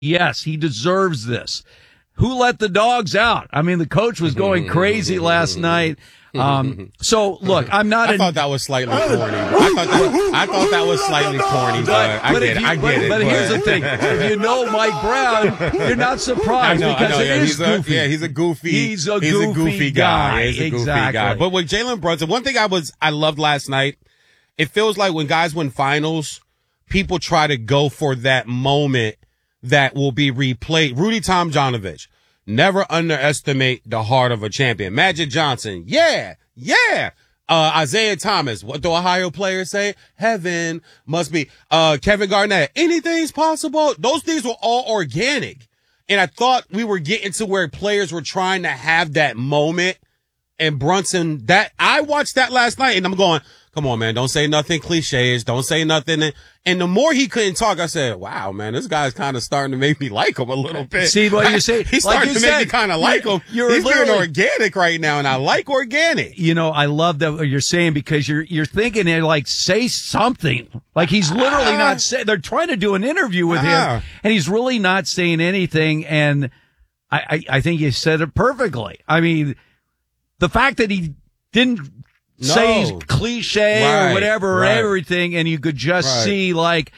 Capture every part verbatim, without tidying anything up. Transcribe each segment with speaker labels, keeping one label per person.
Speaker 1: Yes, he deserves this. Who let the dogs out? I mean, the coach was going crazy last night. Um, so look, I'm not.
Speaker 2: I
Speaker 1: in,
Speaker 2: thought that was slightly corny. I thought that, I thought that was slightly corny, but, I
Speaker 1: but
Speaker 2: get it.
Speaker 1: You,
Speaker 2: I get
Speaker 1: but,
Speaker 2: it.
Speaker 1: But,
Speaker 2: but
Speaker 1: here's the thing: if you know Mike Brown, you're not surprised
Speaker 2: I know,
Speaker 1: because
Speaker 2: I know,
Speaker 1: it
Speaker 2: yeah,
Speaker 1: is
Speaker 2: he's
Speaker 1: goofy.
Speaker 2: A, yeah, he's a goofy.
Speaker 1: He's a
Speaker 2: he's
Speaker 1: goofy,
Speaker 2: a goofy
Speaker 1: guy.
Speaker 2: guy. He's a goofy
Speaker 1: exactly.
Speaker 2: guy. But with Jalen Brunson, one thing I was I loved last night. It feels like when guys win finals, people try to go for that moment that will be replayed. Rudy Tomjanovich, never underestimate the heart of a champion. Magic Johnson, yeah, yeah. Uh, Isaiah Thomas, what do Ohio players say? Heaven must be. Uh, Kevin Garnett, anything's possible. Those things were all organic. And I thought we were getting to where players were trying to have that moment. And Brunson, that, I watched that last night and I'm going, come on, man, don't say nothing cliches. Don't say nothing. And, and the more he couldn't talk, I said, wow, man, this guy's kind of starting to make me like him a little bit.
Speaker 1: See what you're saying?
Speaker 2: He's
Speaker 1: like
Speaker 2: starting to
Speaker 1: said,
Speaker 2: make me kind of like him.
Speaker 1: You're
Speaker 2: He's being
Speaker 1: literally
Speaker 2: organic right now, and I like organic.
Speaker 1: You know, I love that what you're saying because you're you're thinking it like say something. Like he's literally not saying. They're trying to do an interview with
Speaker 2: Ah.
Speaker 1: him, and he's really not saying anything. And I, I I think you said it perfectly. I mean, the fact that he didn't
Speaker 2: No.
Speaker 1: say cliche
Speaker 2: Right,
Speaker 1: or whatever or
Speaker 2: right.
Speaker 1: everything, and you could just
Speaker 2: Right.
Speaker 1: see like.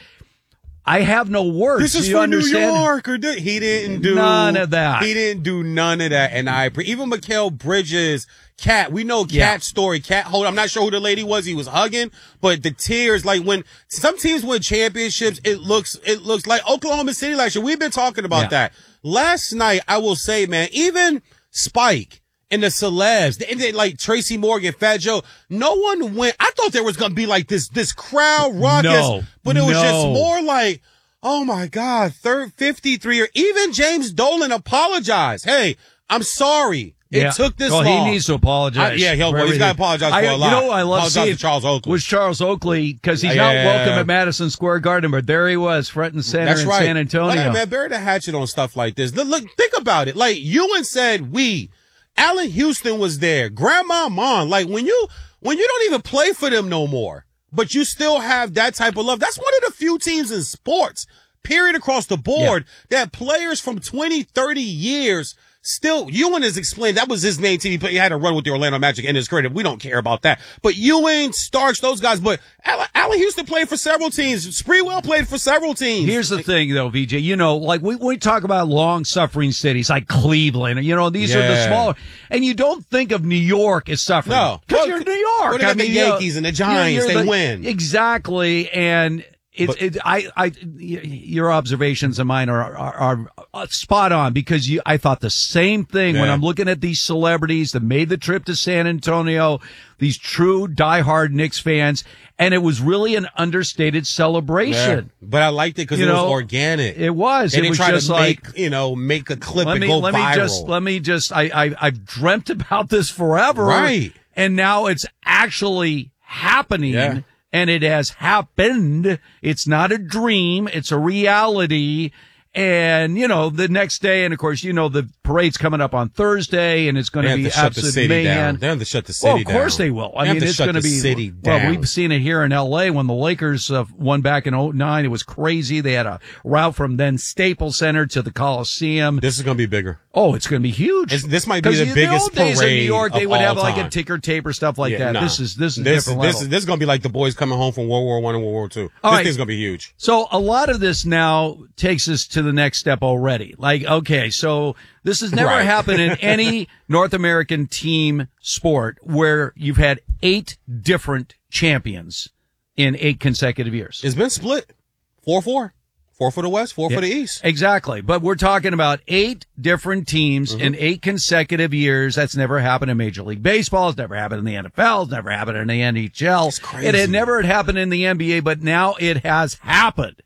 Speaker 1: I have no words.
Speaker 2: This is
Speaker 1: Do you
Speaker 2: for
Speaker 1: understand?
Speaker 2: New York, or did, he didn't do
Speaker 1: None of that.
Speaker 2: He didn't do none of that, and I even Mikal Bridges, Cat. We know Cat's
Speaker 1: Yeah.
Speaker 2: story. Cat, hold. I'm not sure who the lady was. He was hugging, but the tears, like when some teams win championships, it looks it looks like Oklahoma City last year. We've been talking about
Speaker 1: Yeah.
Speaker 2: that. Last night, I will say, man, even Spike and the celebs, and they, like Tracy Morgan, Fat Joe, no one went. I thought there was gonna be like this this crowd ruckus,
Speaker 1: No,
Speaker 2: but it was
Speaker 1: no.
Speaker 2: just more like. Oh my God, third fifty-three or even James Dolan apologized. Hey, I'm sorry. It
Speaker 1: Yeah.
Speaker 2: took this
Speaker 1: well,
Speaker 2: long.
Speaker 1: he needs to apologize.
Speaker 2: I, yeah, he'll,
Speaker 1: for
Speaker 2: he's
Speaker 1: everything.
Speaker 2: got to apologize for
Speaker 1: I,
Speaker 2: a lot.
Speaker 1: You know, I love
Speaker 2: apologize
Speaker 1: seeing
Speaker 2: to Charles Oakley.
Speaker 1: was Charles Oakley because he's
Speaker 2: Yeah,
Speaker 1: not
Speaker 2: yeah,
Speaker 1: welcome
Speaker 2: yeah.
Speaker 1: at Madison Square Garden, but there he was, front and center
Speaker 2: That's
Speaker 1: in
Speaker 2: right.
Speaker 1: San Antonio.
Speaker 2: Hey, man, bury the hatchet on stuff like this. Look, look, think about it. Like Ewan said, we, Allen Houston was there, Grandma Mon. Like when you, when you don't even play for them no more, but you still have that type of love. That's one of the few teams in sports. Period across the board yeah. that players from twenty, thirty years still, Ewing has explained that was his main team. He, played, he had a run with the Orlando Magic in his career. We don't care about that. But Ewing, Starks, those guys. But Allen, Allen Houston played for several teams. Spreewell played for several teams.
Speaker 1: Here's the thing, though, V J. You know, like we, we talk about long-suffering cities like Cleveland. You know, these
Speaker 2: yeah.
Speaker 1: are the smaller. And you don't think of New York as suffering.
Speaker 2: No.
Speaker 1: Because
Speaker 2: Well,
Speaker 1: you're New York.
Speaker 2: well, they
Speaker 1: I
Speaker 2: got
Speaker 1: mean,
Speaker 2: the
Speaker 1: you know,
Speaker 2: Yankees and the Giants.
Speaker 1: you're
Speaker 2: They
Speaker 1: the-
Speaker 2: win.
Speaker 1: Exactly. And It's,
Speaker 2: But-
Speaker 1: it, I, I, your observations and mine are, are, are spot on because you, I thought the same thing when
Speaker 2: Yeah.
Speaker 1: I'm looking at these celebrities that made the trip to San Antonio, these true diehard Knicks fans, and it was really an understated celebration.
Speaker 2: Yeah. But I liked it because
Speaker 1: You
Speaker 2: it was
Speaker 1: know,
Speaker 2: organic.
Speaker 1: It was.
Speaker 2: They
Speaker 1: it
Speaker 2: didn't
Speaker 1: was
Speaker 2: try
Speaker 1: just
Speaker 2: to
Speaker 1: like,
Speaker 2: make, you know, make a clip
Speaker 1: let
Speaker 2: and
Speaker 1: me,
Speaker 2: go
Speaker 1: let
Speaker 2: viral.
Speaker 1: me just, let me just, I, I, I've dreamt about this forever.
Speaker 2: Right.
Speaker 1: And now it's actually happening.
Speaker 2: Yeah.
Speaker 1: And it has happened. It's not a dream. It's a reality. And, you know, the next day, and of course, you know, the parade's coming up on Thursday, and it's going
Speaker 2: They
Speaker 1: to
Speaker 2: have
Speaker 1: be
Speaker 2: to shut the
Speaker 1: absolute
Speaker 2: city
Speaker 1: mayhem.
Speaker 2: down. They have to shut the city
Speaker 1: Well, of course
Speaker 2: down.
Speaker 1: they will. I
Speaker 2: They have
Speaker 1: mean,
Speaker 2: to
Speaker 1: it's
Speaker 2: shut
Speaker 1: going to
Speaker 2: the
Speaker 1: be.
Speaker 2: city
Speaker 1: Well,
Speaker 2: down.
Speaker 1: we've seen it here in L A when the Lakers uh, won back in oh nine. It was crazy. They had a route from then Staples Center to the Coliseum.
Speaker 2: This is going to be bigger.
Speaker 1: Oh, it's going to be huge.
Speaker 2: It's, this might be
Speaker 1: 'Cause
Speaker 2: the
Speaker 1: in
Speaker 2: biggest
Speaker 1: the old days in New
Speaker 2: parade
Speaker 1: York, they
Speaker 2: of
Speaker 1: would have
Speaker 2: all
Speaker 1: like a
Speaker 2: time.
Speaker 1: ticker tape or stuff like
Speaker 2: Yeah,
Speaker 1: that.
Speaker 2: no.
Speaker 1: This is this is
Speaker 2: this,
Speaker 1: different
Speaker 2: this,
Speaker 1: level.
Speaker 2: this is going to be like the boys coming home from World War One and World War Two.
Speaker 1: All
Speaker 2: This
Speaker 1: right.
Speaker 2: thing's going to be huge.
Speaker 1: So a lot of this now takes us to the next step already. Like, okay, so this has never
Speaker 2: Right.
Speaker 1: happened in any North American team sport where you've had eight different champions in eight consecutive years.
Speaker 2: It's been split. four four. Four for the West, four
Speaker 1: Yeah,
Speaker 2: for the East.
Speaker 1: Exactly. But we're talking about eight different teams
Speaker 2: Mm-hmm.
Speaker 1: in eight consecutive years. That's never happened in Major League Baseball. It's never happened in the N F L. It's never happened in the N H L.
Speaker 2: It's crazy.
Speaker 1: It had never had happened in the N B A, but now it has happened.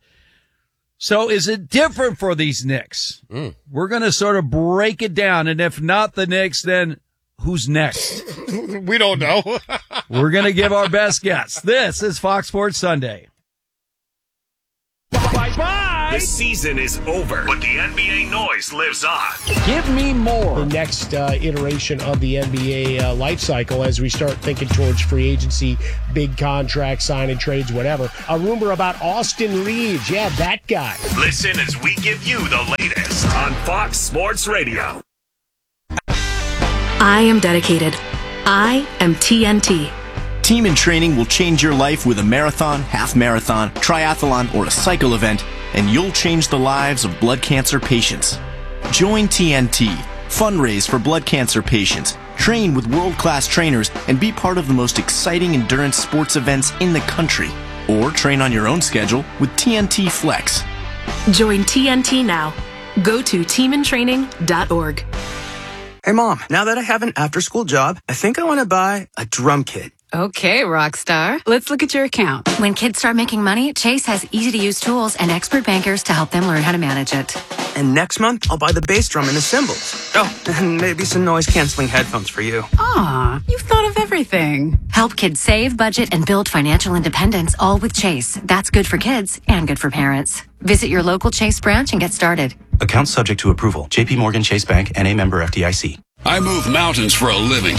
Speaker 1: So is it different for these Knicks?
Speaker 2: Mm.
Speaker 1: We're going to sort of break it down. And if not the Knicks, then who's next?
Speaker 2: We don't know.
Speaker 1: We're going to give our best guess. This is Fox Sports Sunday.
Speaker 3: Bye-bye. The season is over, but the N B A noise lives on.
Speaker 1: Give me more.
Speaker 4: The next uh, iteration of the N B A uh, life cycle as we start thinking towards free agency, big contracts, signing trades, whatever. A rumor about Austin Reeves. Yeah, that guy.
Speaker 3: Listen as we give you the latest on Fox Sports Radio.
Speaker 5: I am dedicated. I am T N T.
Speaker 6: Team in Training will change your life with a marathon, half marathon, triathlon, or a cycle event, and you'll change the lives of blood cancer patients. Join T N T. Fundraise for blood cancer patients. Train with world-class trainers and be part of the most exciting endurance sports events in the country. Or train on your own schedule with T N T Flex.
Speaker 5: Join T N T now. Go to team in training dot org.
Speaker 7: Hey, Mom, now that I have an after-school job, I think I want to buy a drum kit.
Speaker 8: Okay, Rockstar. Let's look at your account.
Speaker 9: When kids start making money, Chase has easy-to-use tools and expert bankers to help them learn how to manage it.
Speaker 7: And next month, I'll buy the bass drum and the cymbals. Oh, and maybe some noise-canceling headphones for you.
Speaker 8: Aw, you've thought of everything.
Speaker 9: Help kids save, budget, and build financial independence, all with Chase. That's good for kids and good for parents. Visit your local Chase branch and get started.
Speaker 10: Account subject to approval. J P Morgan Chase Bank, N A member F D I C.
Speaker 11: I move mountains for a living.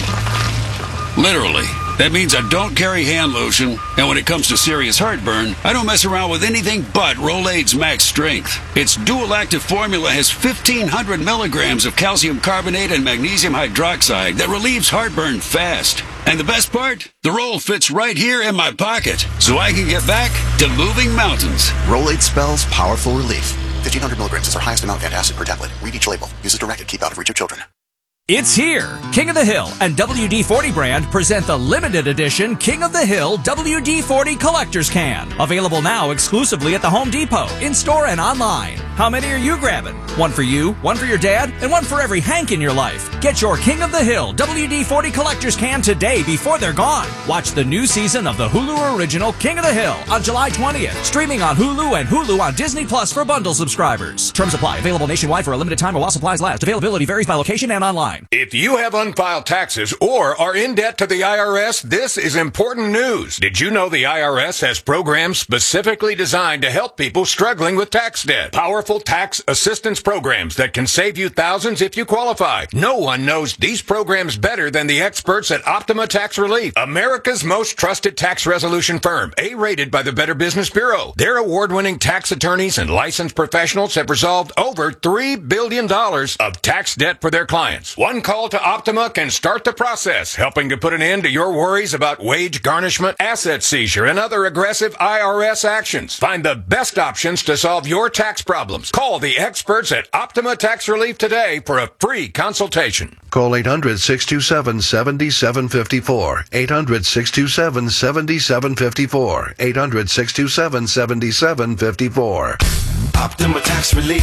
Speaker 11: Literally. That means I don't carry hand lotion, and when it comes to serious heartburn, I don't mess around with anything but Rolaids Max Strength. Its dual-active formula has fifteen hundred milligrams of calcium carbonate and magnesium hydroxide that relieves heartburn fast. And the best part? The roll fits right here in my pocket, so I can get back to moving mountains.
Speaker 12: Rolaids spells powerful relief. fifteen hundred milligrams is our highest amount of antacid per tablet. Read each label. Use as directed. Keep out of reach of children.
Speaker 13: It's here! King of the Hill and W D forty brand present the limited edition King of the Hill W D forty Collector's Can. Available now exclusively at the Home Depot, in-store and online. How many are you grabbing? One for you, one for your dad, and one for every Hank in your life. Get your King of the Hill W D forty Collector's Can today before they're gone. Watch the new season of the Hulu original King of the Hill on July twentieth. Streaming on Hulu and Hulu on Disney Plus for bundle subscribers. Terms apply. Available nationwide for a limited time or while supplies last. Availability varies by location and online.
Speaker 14: If you have unfiled taxes or are in debt to the I R S, this is important news. Did you know the I R S has programs specifically designed to help people struggling with tax debt? Powerful tax assistance programs that can save you thousands if you qualify. No one knows these programs better than the experts at Optima Tax Relief, America's most trusted tax resolution firm, A-rated by the Better Business Bureau. Their award-winning tax attorneys and licensed professionals have resolved over three billion dollars of tax debt for their clients. One call to Optima can start the process, helping to put an end to your worries about wage garnishment, asset seizure, and other aggressive I R S actions. Find the best options to solve your tax problems. Call the experts at Optima Tax Relief today for a free consultation.
Speaker 15: Call eight hundred, six two seven, seven seven five four. eight hundred, six two seven, seven seven five four. eight hundred, six two seven, seven seven five four.
Speaker 12: Optima Tax Relief.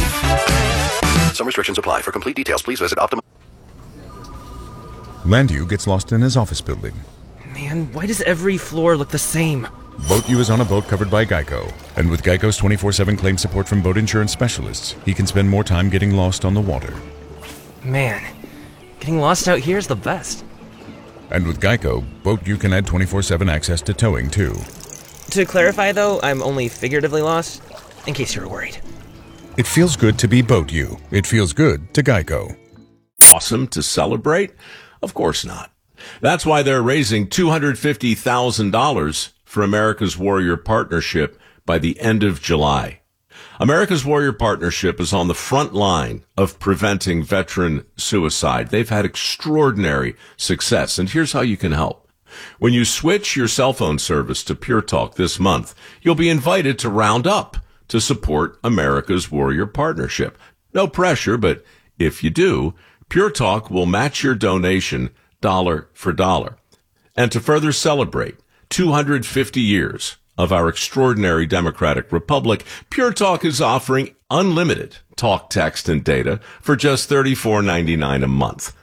Speaker 12: Some restrictions apply. For complete details, please visit Optima.
Speaker 16: Landu gets lost in his office building.
Speaker 17: Man, why does every floor look the same?
Speaker 16: Boat U is on a boat covered by Geico. And with Geico's twenty-four seven claim support from boat insurance specialists, he can spend more time getting lost on the water.
Speaker 17: Man, getting lost out here is the best.
Speaker 16: And with Geico, Boat U can add twenty-four seven access to towing, too.
Speaker 17: To clarify, though, I'm only figuratively lost, in case you were worried.
Speaker 16: It feels good to be Boat U. It feels good to Geico.
Speaker 18: Awesome to celebrate? Of course not. That's why they're raising two hundred fifty thousand dollars for America's Warrior Partnership by the end of July. America's Warrior Partnership is on the front line of preventing veteran suicide. They've had extraordinary success, and here's how you can help. When you switch your cell phone service to Pure Talk this month, you'll be invited to round up to support America's Warrior Partnership. No pressure, but if you do, Pure Talk will match your donation dollar for dollar. And to further celebrate two hundred fifty years of our extraordinary democratic republic, Pure Talk is offering unlimited talk, text, and data for just thirty-four ninety-nine a month.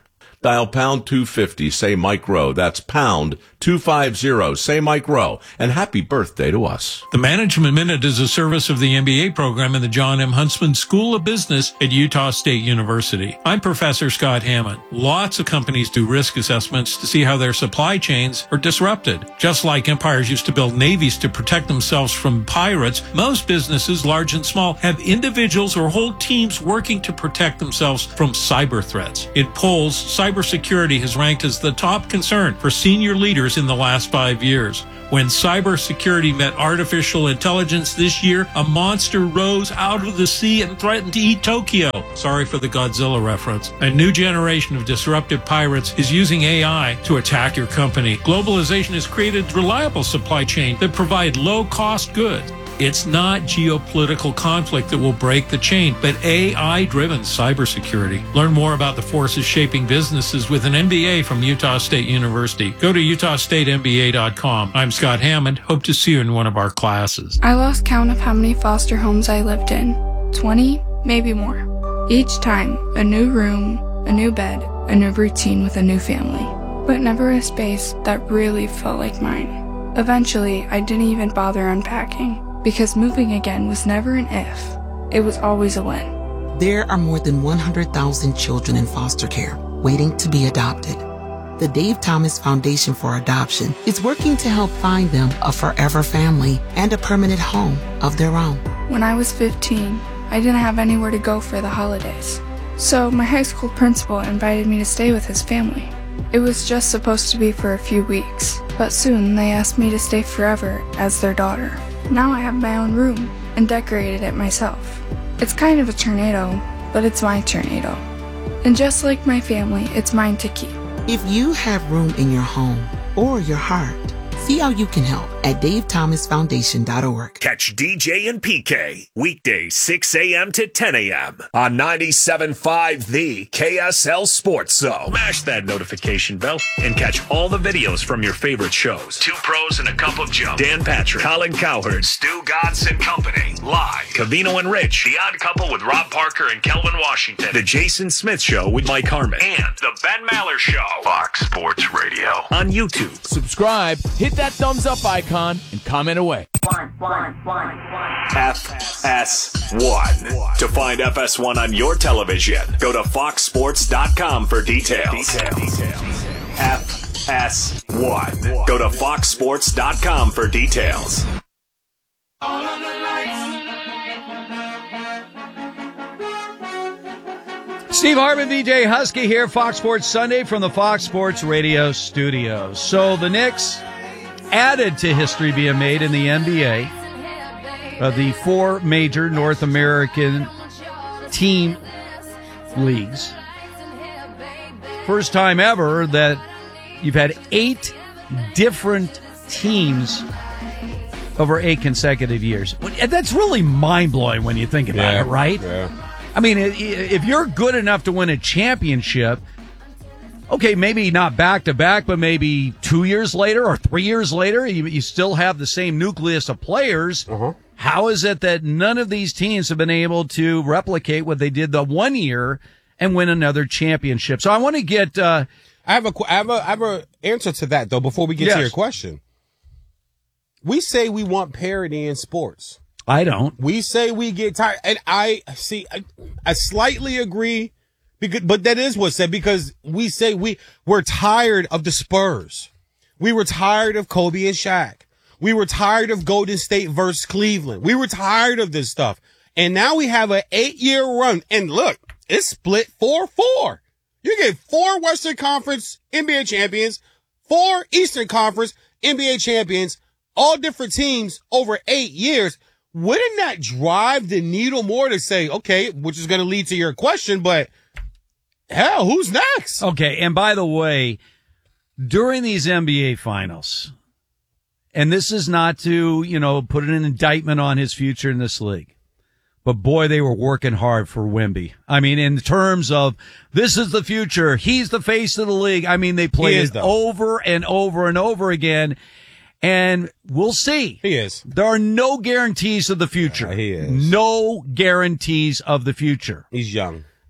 Speaker 18: Dial pound two fifty, say Mike Rowe. That's pound two fifty, say Mike Rowe. And happy birthday to us.
Speaker 19: The Management Minute is a service of the M B A program in the John M. Huntsman School of Business at Utah State University. I'm Professor Scott Hammond. Lots of companies do risk assessments to see how their supply chains are disrupted. Just like empires used to build navies to protect themselves from pirates, most businesses, large and small, have individuals or whole teams working to protect themselves from cyber threats. In polls, cybersecurity has ranked as the top concern for senior leaders in the last five years. When cybersecurity met artificial intelligence this year, a monster rose out of the sea and threatened to eat Tokyo. Sorry for the Godzilla reference. A new generation of disruptive pirates is using A I to attack your company. Globalization has created reliable supply chain that provide low-cost goods. It's not geopolitical conflict that will break the chain, but A I-driven cybersecurity. Learn more about the forces shaping businesses with an M B A from Utah State University. Go to utah state m b a dot com. I'm Scott Hammond. Hope to see you in one of our classes.
Speaker 20: I lost count of how many foster homes I lived in. twenty, maybe more. Each time, a new room, a new bed, a new routine with a new family. But never a space that really felt like mine. Eventually, I didn't even bother unpacking. Because moving again was never an if, it was always a when.
Speaker 21: There are more than one hundred thousand children in foster care waiting to be adopted. The Dave Thomas Foundation for Adoption is working to help find them a forever family and a permanent home of their own.
Speaker 20: When I was fifteen, I didn't have anywhere to go for the holidays. So my high school principal invited me to stay with his family. It was just supposed to be for a few weeks, but soon they asked me to stay forever as their daughter. Now I have my own room and decorated it myself. It's kind of a tornado, but it's my tornado. And just like my family, it's mine to keep.
Speaker 21: If you have room in your home or your heart, see how you can help at dave thomas foundation dot org.
Speaker 3: Catch D J and P K weekdays six a.m. to ten a.m. on ninety-seven point five The K S L Sports Zone. Smash that notification bell and catch all the videos from your favorite shows. Two Pros and a Cup of Joe. Dan Patrick, Colin Cowherd, Stu Godson Company. Live. Cavino and Rich. The Odd Couple with Rob Parker and Kelvin Washington. The Jason Smith Show with Mike Harmon. And The Ben Maller Show. Fox Sports Radio. On YouTube.
Speaker 22: Subscribe, hit that thumbs up icon, and comment away.
Speaker 3: F S one. To find F S one on your television, go to fox sports dot com for details. F S one. Go to fox sports dot com for details.
Speaker 1: Steve Harvey, V J Husky here, Fox Sports Sunday from the Fox Sports Radio studios. So the Knicks added to history being made in the N B A. Uh, the four major North American team leagues. First time ever that you've had eight different teams over eight consecutive years. That's really mind-blowing when you think about
Speaker 2: yeah,
Speaker 1: it, right?
Speaker 2: Yeah.
Speaker 1: I mean, if you're good enough to win a championship, okay, maybe not back-to-back, but maybe two years later or three years later, you, you still have the same nucleus of players. Uh-huh. How is it that none of these teams have been able to replicate what they did the one year and win another championship? So I want to get... Uh,
Speaker 2: I have a, I have a, I have a answer to that, though, before we get
Speaker 1: yes.
Speaker 2: to your question. We say we want parity in sports.
Speaker 1: I don't.
Speaker 2: We say we get tired. And I see, I, I slightly agree, because, but that is what's said, because we say we, we're tired of the Spurs. We were tired of Kobe and Shaq. We were tired of Golden State versus Cleveland. We were tired of this stuff. And now we have an eight year run. And look, it's split four four. You get four Western Conference N B A champions, four Eastern Conference N B A champions, all different teams over eight years. Wouldn't that drive the needle more to say, okay, which is going to lead to your question, but hell, who's next?
Speaker 1: Okay. And by the way, during these N B A finals, and this is not to, you know, put an indictment on his future in this league, but boy, they were working hard for Wemby. I mean, in terms of this is the future. He's the face of the league. I mean, they played it over and over and over again. And we'll see.
Speaker 2: He is.
Speaker 1: There are no guarantees of the future.
Speaker 2: Yeah, he is.
Speaker 1: No guarantees of the future.
Speaker 2: He's young.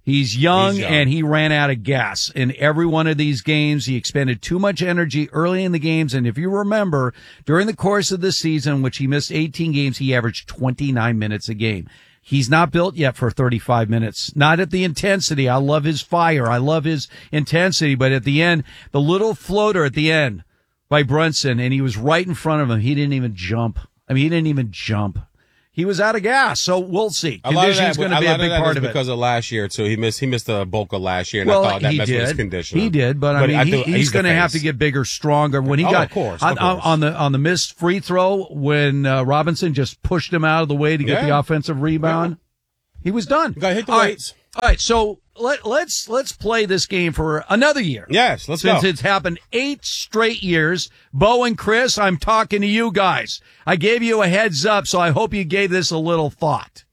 Speaker 1: He's young,
Speaker 2: He's young,
Speaker 1: and he ran out of gas in every one of these games. He expended too much energy early in the games. And if you remember, during the course of the season, which he missed eighteen games, he averaged twenty-nine minutes a game. He's not built yet for thirty-five minutes. Not at the intensity. I love his fire. I love his intensity. But at the end, the little floater at the end by Brunson, and he was right in front of him. He didn't even jump. I mean, he didn't even jump. He was out of gas, so we'll see. Conditioning's going to be a big part of it.
Speaker 2: Because of last year, too. He missed, he missed the bulk of last year, and
Speaker 1: well,
Speaker 2: I thought that
Speaker 1: he
Speaker 2: messed
Speaker 1: did.
Speaker 2: with his conditioning.
Speaker 1: He did, but I
Speaker 2: But
Speaker 1: mean,
Speaker 2: I
Speaker 1: he,
Speaker 2: do-
Speaker 1: he's,
Speaker 2: he's the
Speaker 1: going to have to
Speaker 2: face.
Speaker 1: get bigger, stronger. When he
Speaker 2: Oh,
Speaker 1: got
Speaker 2: of course,
Speaker 1: on,
Speaker 2: of course.
Speaker 1: on the on the missed free throw, when uh, Robinson just pushed him out of the way to get
Speaker 2: Yeah.
Speaker 1: the offensive rebound, he was done.
Speaker 2: Got to hit the
Speaker 1: All right.
Speaker 2: weights.
Speaker 1: All right, so let, let's let's play this game for another year.
Speaker 2: Yes, let's
Speaker 1: Since
Speaker 2: go.
Speaker 1: it's happened eight straight years. Bo and Chris, I'm talking to you guys. I gave you a heads up, so I hope you gave this a little thought.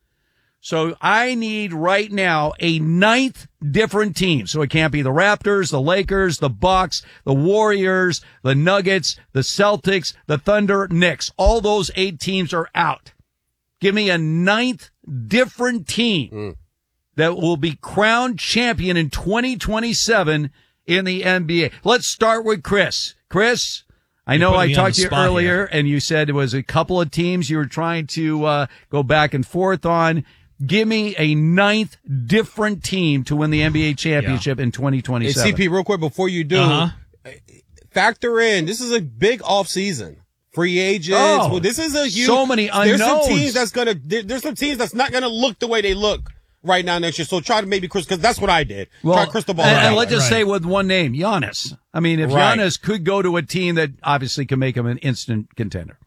Speaker 1: So I need right now a ninth different team. So it can't be the Raptors, the Lakers, the Bucks, the Warriors, the Nuggets, the Celtics, the Thunder, Knicks. All those eight teams are out. Give me a ninth different team
Speaker 2: Mm.
Speaker 1: that will be crowned champion in twenty twenty-seven in the N B A. Let's start with Chris. Chris, I
Speaker 4: You
Speaker 1: know
Speaker 4: put
Speaker 1: I
Speaker 4: me on
Speaker 1: talked
Speaker 4: the
Speaker 1: to you
Speaker 4: spot
Speaker 1: earlier,
Speaker 4: here.
Speaker 1: and you said it was a couple of teams you were trying to uh, go back and forth on. Give me a ninth different team to win the N B A championship in twenty
Speaker 2: Hey,
Speaker 1: twenty-seven.
Speaker 2: C P, real quick before you do,
Speaker 1: Uh-huh.
Speaker 2: factor in, this is a big off season. Free agents.
Speaker 1: Oh,
Speaker 2: well, this is a huge.
Speaker 1: so many
Speaker 2: There's some
Speaker 1: unknowns.
Speaker 2: teams that's gonna. There, there's some teams that's not gonna look the way they look right now next year. So try to maybe Chris, because that's what I did. try crystal ball.
Speaker 1: and,
Speaker 2: it
Speaker 1: and
Speaker 2: out.
Speaker 1: let's just say with one name, Giannis. I mean, if
Speaker 2: Right.
Speaker 1: Giannis could go to a team that obviously can make him an instant contender.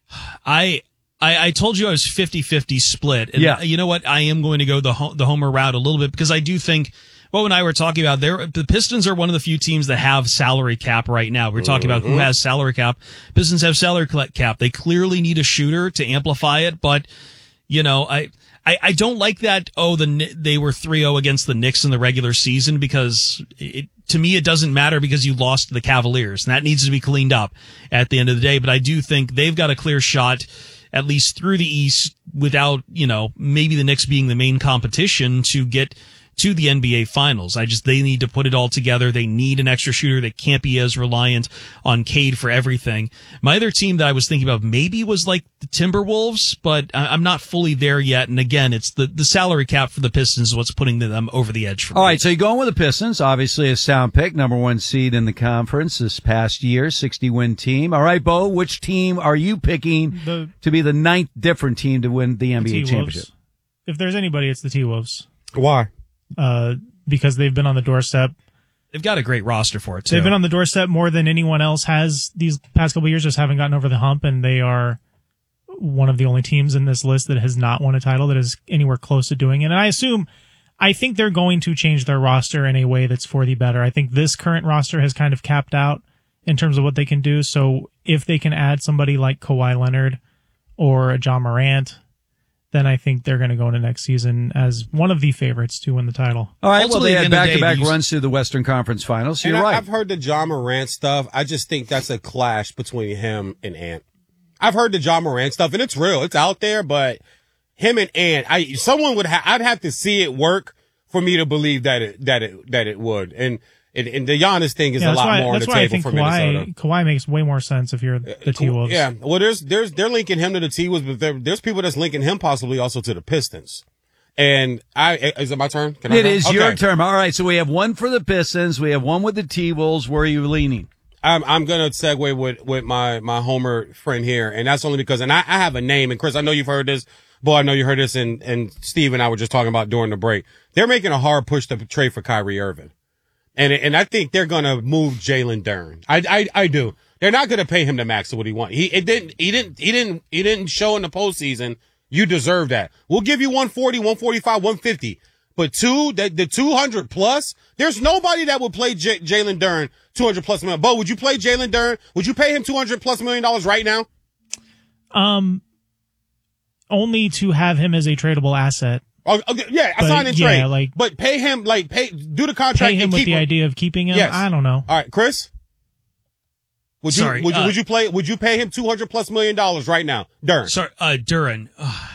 Speaker 4: I, I I told you I was fifty-fifty split. And
Speaker 1: Yeah.
Speaker 4: you know what? I am going to go the ho- the homer route a little bit because I do think Bo and I were talking about there. The Pistons are one of the few teams that have salary cap right now. We're talking about who
Speaker 2: Mhm.
Speaker 4: has salary cap. Pistons have salary cap. They clearly need a shooter to amplify it, but you know, I, I, I don't like that. Oh, the Kni- they were three oh against the Knicks in the regular season because it, to me, it doesn't matter because you lost to the Cavaliers and that needs to be cleaned up at the end of the day. But I do think they've got a clear shot at least through the East without, you know, maybe the Knicks being the main competition to get to the N B A finals. I just, they need to put it all together. They need an extra shooter. They can't be as reliant on Cade for everything. My other team that I was thinking about maybe was like the Timberwolves, but I- I'm not fully there yet. And again, it's the, the salary cap for the Pistons is what's putting them over the edge for me.
Speaker 1: All right, so you're going with the Pistons, obviously a sound pick, number one seed in the conference this past year, sixty-win team. All right, Bo, which team are you picking
Speaker 6: The-
Speaker 1: to be the ninth different team to win the N B A
Speaker 6: T-Wolves.
Speaker 1: championship?
Speaker 6: If there's anybody, it's the T-Wolves.
Speaker 2: Why?
Speaker 6: Uh, because they've been on the doorstep.
Speaker 4: They've got a great roster for it, too.
Speaker 6: They've been on the doorstep more than anyone else has these past couple of years, just haven't gotten over the hump, and they are one of the only teams in this list that has not won a title that is anywhere close to doing it. And I assume, I think they're going to change their roster in a way that's for the better. I think this current roster has kind of capped out in terms of what they can do. So if they can add somebody like Kawhi Leonard or a John Morant, then I think they're going to go into next season as one of the favorites to win the title.
Speaker 1: All right, well,
Speaker 4: Ultimately,
Speaker 1: they
Speaker 4: at
Speaker 1: had
Speaker 4: the end of the day,
Speaker 1: back-to-back
Speaker 4: these-
Speaker 1: runs to the Western Conference Finals. So
Speaker 2: And
Speaker 1: you're
Speaker 2: I,
Speaker 1: right.
Speaker 2: I've heard the John Morant stuff. I just think that's a clash between him and Ant. I've heard the John Morant stuff, and it's real. It's out there, but him and Ant, I someone would ha- I'd have to see it work for me to believe that it that it that it would. And and, and the Giannis thing is
Speaker 6: Yeah,
Speaker 2: a
Speaker 6: that's
Speaker 2: lot
Speaker 6: why,
Speaker 2: more on
Speaker 6: that's
Speaker 2: the
Speaker 6: why I
Speaker 2: table
Speaker 6: think
Speaker 2: for Minnesota.
Speaker 6: Kawhi, Kawhi makes way more sense if you're the T-Wolves.
Speaker 2: Yeah, well, there's there's they're linking him to the T-Wolves, but there, there's people that's linking him possibly also to the Pistons. And I is it my turn? Can I
Speaker 1: It
Speaker 2: go?
Speaker 1: is
Speaker 2: Okay.
Speaker 1: your turn. All right, so we have one for the Pistons. We have one with the T-Wolves. Where are you leaning?
Speaker 2: I'm I'm gonna segue with with my my Homer friend here, and that's only because, and I, I have a name, and Chris, I know you've heard this. Boy, I know you heard this, and and Steve and I were just talking about during the break. They're making a hard push to trade for Kyrie Irving, and and I think they're gonna move Jalen Duren. I I I do. They're not gonna pay him the max of what he wants. He it didn't he didn't he didn't he didn't show in the postseason. You deserve that. We'll give you one forty, one forty-five, one fifty. But two, the, the two hundred plus, there's nobody that would play J- Jalen Duren two hundred plus million. Bo, would you play Jalen Duren? Would you pay him two hundred plus million dollars right now?
Speaker 6: Um, only to have him as a tradable asset.
Speaker 2: Oh, okay, yeah,
Speaker 6: But,
Speaker 2: assign and
Speaker 6: yeah,
Speaker 2: trade.
Speaker 6: like-
Speaker 2: but pay him, like, pay, do the contract
Speaker 6: Pay him
Speaker 2: and
Speaker 6: with
Speaker 2: keep
Speaker 6: the
Speaker 2: him.
Speaker 6: idea of keeping him.
Speaker 2: Yes.
Speaker 6: I don't know.
Speaker 2: All right, Chris? Would you,
Speaker 4: Sorry,
Speaker 2: would you,
Speaker 4: uh,
Speaker 2: would you play, would you pay him two hundred plus million dollars right now? Duren.
Speaker 4: Sorry, uh, Duren.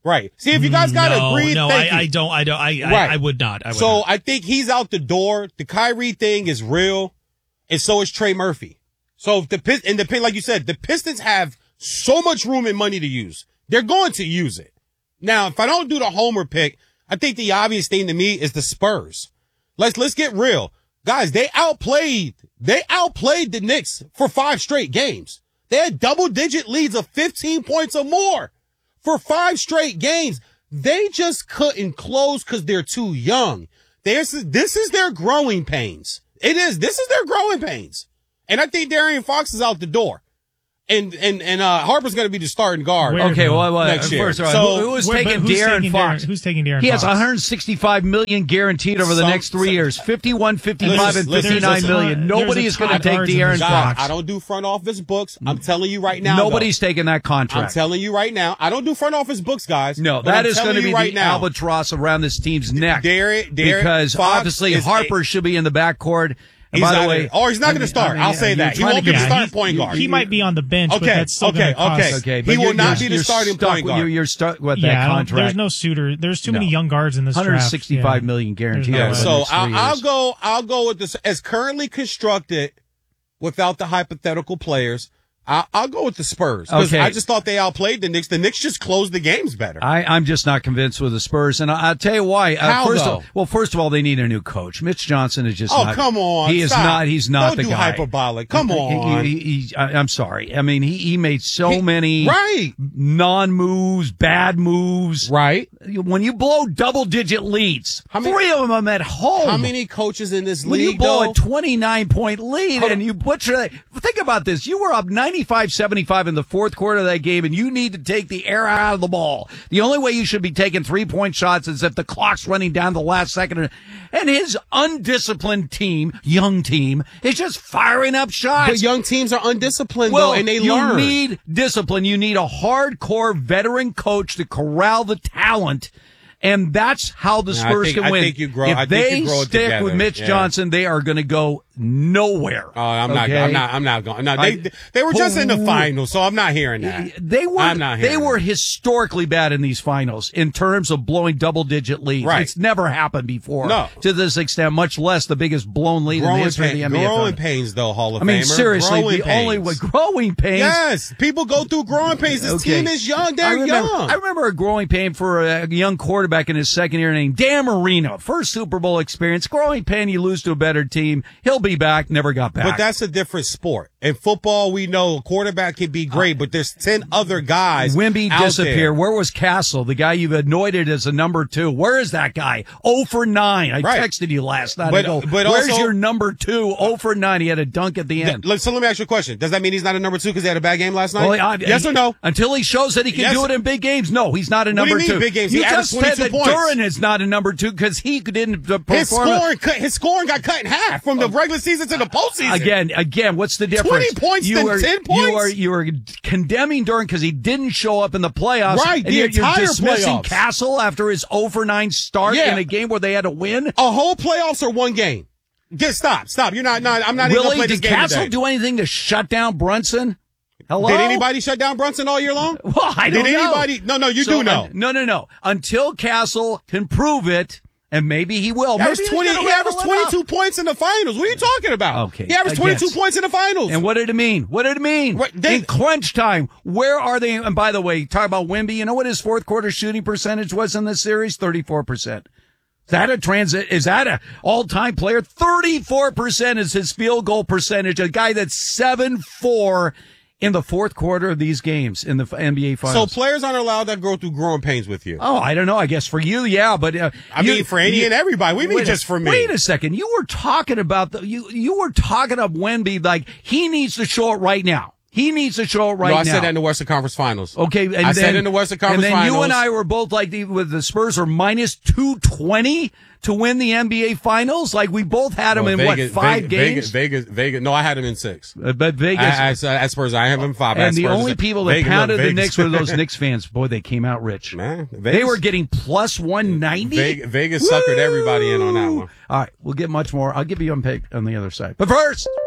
Speaker 2: Right. See, if you guys got to
Speaker 4: no,
Speaker 2: agree,
Speaker 4: no,
Speaker 2: thank
Speaker 4: I,
Speaker 2: you.
Speaker 4: I don't. I don't. I,
Speaker 2: Right.
Speaker 4: I, I would not. I would
Speaker 2: so
Speaker 4: not.
Speaker 2: I think he's out the door. The Kyrie thing is real, and so is Trey Murphy. So if the Pist- and the like you said, the Pistons have so much room and money to use. They're going to use it. Now, if I don't do the homer pick, I think the obvious thing to me is the Spurs. Let's let's get real, guys. They outplayed. They outplayed the Knicks for five straight games. They had double digit leads of fifteen points or more for five straight games. They just couldn't close because they're too young. There's, this is their growing pains. It is. This is their growing pains. And I think De'Aaron Fox is out the door. And, and, and, uh, Harper's going to be the starting guard.
Speaker 1: Where, okay, well, well
Speaker 2: next year.
Speaker 1: first of all,
Speaker 2: so,
Speaker 1: who, who is
Speaker 6: where,
Speaker 1: taking
Speaker 6: who's
Speaker 1: De'Aaron
Speaker 6: taking
Speaker 1: Fox?
Speaker 6: De'Aaron, who's taking De'Aaron
Speaker 1: He
Speaker 6: Fox?
Speaker 1: has one hundred sixty-five million guaranteed over the
Speaker 2: Some-
Speaker 1: next three
Speaker 2: some-
Speaker 1: years. fifty-one, fifty-five,
Speaker 2: Listen,
Speaker 1: and
Speaker 2: listen,
Speaker 1: fifty-nine
Speaker 2: listen.
Speaker 1: million.
Speaker 6: There's
Speaker 1: Nobody
Speaker 6: a
Speaker 1: is going to
Speaker 6: top
Speaker 1: take
Speaker 6: guards in
Speaker 1: De'Aaron
Speaker 6: this
Speaker 2: guys,
Speaker 1: Fox.
Speaker 2: I don't do front office books. I'm telling you right now.
Speaker 1: Nobody's
Speaker 2: though.
Speaker 1: taking that
Speaker 2: I'm
Speaker 1: contract.
Speaker 2: telling you right now. I don't do front office books, guys.
Speaker 1: No,
Speaker 2: But
Speaker 1: that
Speaker 2: I'm
Speaker 1: is
Speaker 2: telling
Speaker 1: going to
Speaker 2: you
Speaker 1: be
Speaker 2: right
Speaker 1: the
Speaker 2: now.
Speaker 1: albatross around this team's neck.
Speaker 2: Derek, Derek
Speaker 1: because
Speaker 2: Fox
Speaker 1: obviously
Speaker 2: is
Speaker 1: Harper
Speaker 2: a-
Speaker 1: should be in the backcourt. And
Speaker 2: He's
Speaker 1: by the
Speaker 2: not
Speaker 1: way,
Speaker 2: gonna- or he's not
Speaker 1: I
Speaker 2: going to
Speaker 1: mean-
Speaker 2: start.
Speaker 1: I mean,
Speaker 2: I'll say
Speaker 1: you're
Speaker 2: that. He
Speaker 1: trying
Speaker 2: won't
Speaker 1: to
Speaker 2: be the
Speaker 1: get-
Speaker 2: starting point guard.
Speaker 6: He might be on the bench, but
Speaker 2: Okay,
Speaker 6: that's still
Speaker 2: okay,
Speaker 6: going to cost.
Speaker 2: okay.
Speaker 1: Okay,
Speaker 2: He
Speaker 1: but
Speaker 2: will
Speaker 1: you're-
Speaker 2: not
Speaker 1: you're-
Speaker 2: be the
Speaker 1: you're
Speaker 2: starting
Speaker 1: stuck
Speaker 2: point
Speaker 1: with-
Speaker 2: guard.
Speaker 1: You're, you're stuck with
Speaker 6: Yeah,
Speaker 1: that
Speaker 6: I don't-
Speaker 1: contract.
Speaker 6: there's no suitor. There's too many
Speaker 1: No.
Speaker 6: young guards in this draft.
Speaker 1: one hundred sixty-five
Speaker 6: Yeah.
Speaker 1: million guaranteed.
Speaker 6: There's no
Speaker 1: over
Speaker 6: way.
Speaker 1: the
Speaker 2: So
Speaker 1: next three
Speaker 2: I'll, I'll
Speaker 1: years.
Speaker 2: go. I'll go with this as currently constructed, without the hypothetical players. I'll, I'll go with the Spurs because
Speaker 1: Okay.
Speaker 2: I just thought they outplayed the Knicks. The Knicks just closed the games better.
Speaker 1: I, I'm just not convinced with the Spurs, and I, I'll tell you why. Uh,
Speaker 2: How,
Speaker 1: first
Speaker 2: though?
Speaker 1: Of, well, first of all, they need a new coach. Mitch Johnson is just.
Speaker 2: Oh,
Speaker 1: not,
Speaker 2: come on.
Speaker 1: He is
Speaker 2: Stop.
Speaker 1: not. He's not
Speaker 2: Don't
Speaker 1: the
Speaker 2: do
Speaker 1: guy.
Speaker 2: hyperbolic. Come
Speaker 1: He-
Speaker 2: on.
Speaker 1: He, he, he, I, I'm sorry. I mean, he, he made so
Speaker 2: He-
Speaker 1: many
Speaker 2: right.
Speaker 1: non-moves, bad moves.
Speaker 2: Right.
Speaker 1: When you blow double-digit leads,
Speaker 2: How many-
Speaker 1: three of them at home.
Speaker 2: How many coaches in this
Speaker 1: When
Speaker 2: league?
Speaker 1: you blow
Speaker 2: though?
Speaker 1: a twenty-nine point lead
Speaker 2: Hold
Speaker 1: and you butcher that, think about this. You were up ninety-five seventy-five in the fourth quarter of that game, and you need to take the air out of the ball. The only way you should be taking three-point shots is if the clock's running down the last second. And his undisciplined team, young team, is just firing up shots.
Speaker 2: But young teams are undisciplined,
Speaker 1: well,
Speaker 2: though, and they
Speaker 1: you
Speaker 2: learn.
Speaker 1: need discipline. You need a hardcore veteran coach to corral the talent. And that's how the
Speaker 2: Yeah, I
Speaker 1: Spurs
Speaker 2: think-
Speaker 1: can
Speaker 2: I
Speaker 1: win.
Speaker 2: think you grow-
Speaker 1: if
Speaker 2: I think
Speaker 1: they
Speaker 2: you grow it
Speaker 1: stick
Speaker 2: together.
Speaker 1: with Mitch
Speaker 2: Yeah.
Speaker 1: Johnson, they are going to go nowhere.
Speaker 2: Oh, I'm not.
Speaker 1: Okay?
Speaker 2: I'm not. I'm not going. No, they
Speaker 1: I-
Speaker 2: they were just in the
Speaker 1: Who-
Speaker 2: finals, so I'm not hearing that.
Speaker 1: They were
Speaker 2: I'm not
Speaker 1: they
Speaker 2: hearing
Speaker 1: were
Speaker 2: that.
Speaker 1: historically bad in these finals in terms of blowing double digit leads.
Speaker 2: Right.
Speaker 1: It's never happened before.
Speaker 2: No.
Speaker 1: To this extent, much less the biggest blown lead in the
Speaker 2: Growing,
Speaker 1: history of
Speaker 2: pain,
Speaker 1: the N B A.
Speaker 2: growing
Speaker 1: finals.
Speaker 2: pains, though, Hall of
Speaker 1: I mean,
Speaker 2: Famer.
Speaker 1: seriously,
Speaker 2: growing
Speaker 1: the
Speaker 2: pains.
Speaker 1: only way growing pains.
Speaker 2: Yes, people go through growing pains. This
Speaker 1: Okay.
Speaker 2: team is young.
Speaker 1: I
Speaker 2: They're
Speaker 1: remember,
Speaker 2: young.
Speaker 1: I remember a growing pain for a young quarterback in his second year named Dan Marino. First Super Bowl experience. Growing pain, you lose to a better team. He'll be back. Never got back.
Speaker 2: But that's a different sport. In football, we know a quarterback can be great, but there's ten other guys.
Speaker 1: Wimby
Speaker 2: out
Speaker 1: disappeared.
Speaker 2: there.
Speaker 1: Where was Castle, the guy you've anointed as a number two? Where is that guy? oh for nine. I
Speaker 2: Right.
Speaker 1: texted you last night.
Speaker 2: But-
Speaker 1: I go,
Speaker 2: but
Speaker 1: where's
Speaker 2: also-
Speaker 1: your number two? oh for nine. He had a dunk at the end.
Speaker 2: Th- So let me ask you a question. Does that mean he's not a number two because he had a bad game last night?
Speaker 1: Well, I-
Speaker 2: yes or no?
Speaker 1: Until he shows that he can
Speaker 2: Yes.
Speaker 1: do it in big games. No, he's not a
Speaker 2: What do
Speaker 1: number
Speaker 2: you mean
Speaker 1: two.
Speaker 2: big games?
Speaker 1: You
Speaker 2: He averaged
Speaker 1: just said that
Speaker 2: twenty-two points.
Speaker 1: Duran is not a number two because he didn't uh, perform.
Speaker 2: His scoring, cut, his scoring got cut in half from the regular season to the postseason.
Speaker 1: Again, again, what's the difference?
Speaker 2: twenty points
Speaker 1: you
Speaker 2: than
Speaker 1: are,
Speaker 2: ten
Speaker 1: You
Speaker 2: points?
Speaker 1: are you are condemning Duran because he didn't show up in the playoffs.
Speaker 2: Right,
Speaker 1: and
Speaker 2: the
Speaker 1: you're, you're
Speaker 2: entire
Speaker 1: dismissing
Speaker 2: playoffs.
Speaker 1: Castle after his oh for nine start
Speaker 2: Yeah.
Speaker 1: in a game where they had to win.
Speaker 2: A whole playoffs or one game? Get stop, stop. You're not. not I'm not even gonna
Speaker 1: Really?
Speaker 2: play this
Speaker 1: Did
Speaker 2: game
Speaker 1: Castle
Speaker 2: today.
Speaker 1: do anything to shut down Brunson? Hello?
Speaker 2: Did anybody shut down Brunson all year long?
Speaker 1: Well, I don't
Speaker 2: Did
Speaker 1: know.
Speaker 2: anybody? No, no, you
Speaker 1: So,
Speaker 2: do know.
Speaker 1: uh, no, no, no. Until Castle can prove it, and maybe he will.
Speaker 2: He averaged
Speaker 1: Maybe
Speaker 2: twenty.
Speaker 1: he's
Speaker 2: He
Speaker 1: gonna
Speaker 2: averaged
Speaker 1: rattle it
Speaker 2: twenty-two
Speaker 1: up.
Speaker 2: points in the finals. What are you talking about?
Speaker 1: Okay,
Speaker 2: He averaged
Speaker 1: I
Speaker 2: twenty-two
Speaker 1: guess.
Speaker 2: points in the finals.
Speaker 1: And what did it mean? What did it mean?
Speaker 2: What- they-
Speaker 1: in crunch time, where are they? And by the way, talk about Wimby. You know what his fourth quarter shooting percentage was in this series? thirty-four percent. Is that a transit? Is that a all-time player? thirty-four percent is his field goal percentage. A guy that's seven four in the fourth quarter of these games in the N B A
Speaker 2: so
Speaker 1: Finals.
Speaker 2: players aren't allowed to go through growing pains with you.
Speaker 1: Oh, I don't know. I guess for you, yeah, but uh,
Speaker 2: I
Speaker 1: you-
Speaker 2: mean, for any
Speaker 1: you-
Speaker 2: and everybody. We mean
Speaker 1: wait a-
Speaker 2: just for me.
Speaker 1: Wait a second. You were talking about the you. You were talking up Wemby like he needs to show it right now. He needs to show it right
Speaker 2: no,
Speaker 1: now.
Speaker 2: I said that in the Western Conference Finals.
Speaker 1: Okay, and
Speaker 2: I
Speaker 1: then,
Speaker 2: said in the Western Conference
Speaker 1: and then
Speaker 2: Finals.
Speaker 1: you and I were both like the, with the Spurs are minus two twenty to win the N B A Finals. Like we both had them
Speaker 2: Well,
Speaker 1: in
Speaker 2: Vegas,
Speaker 1: what five
Speaker 2: Vegas,
Speaker 1: games?
Speaker 2: Vegas, Vegas, Vegas. No, I had him in six.
Speaker 1: Uh, but Vegas,
Speaker 2: I, I, at Spurs, I have him in five.
Speaker 1: and
Speaker 2: At
Speaker 1: the
Speaker 2: Spurs,
Speaker 1: only people that
Speaker 2: Vegas,
Speaker 1: pounded
Speaker 2: look,
Speaker 1: the
Speaker 2: Vegas.
Speaker 1: Knicks were those Knicks fans. Boy, they came out rich.
Speaker 2: Man,
Speaker 1: They
Speaker 2: Vegas,
Speaker 1: were getting plus one ninety.
Speaker 2: Vegas, Vegas suckered everybody in on that one.
Speaker 1: All right, we'll get much more. I'll give you a pick on the other side. But first,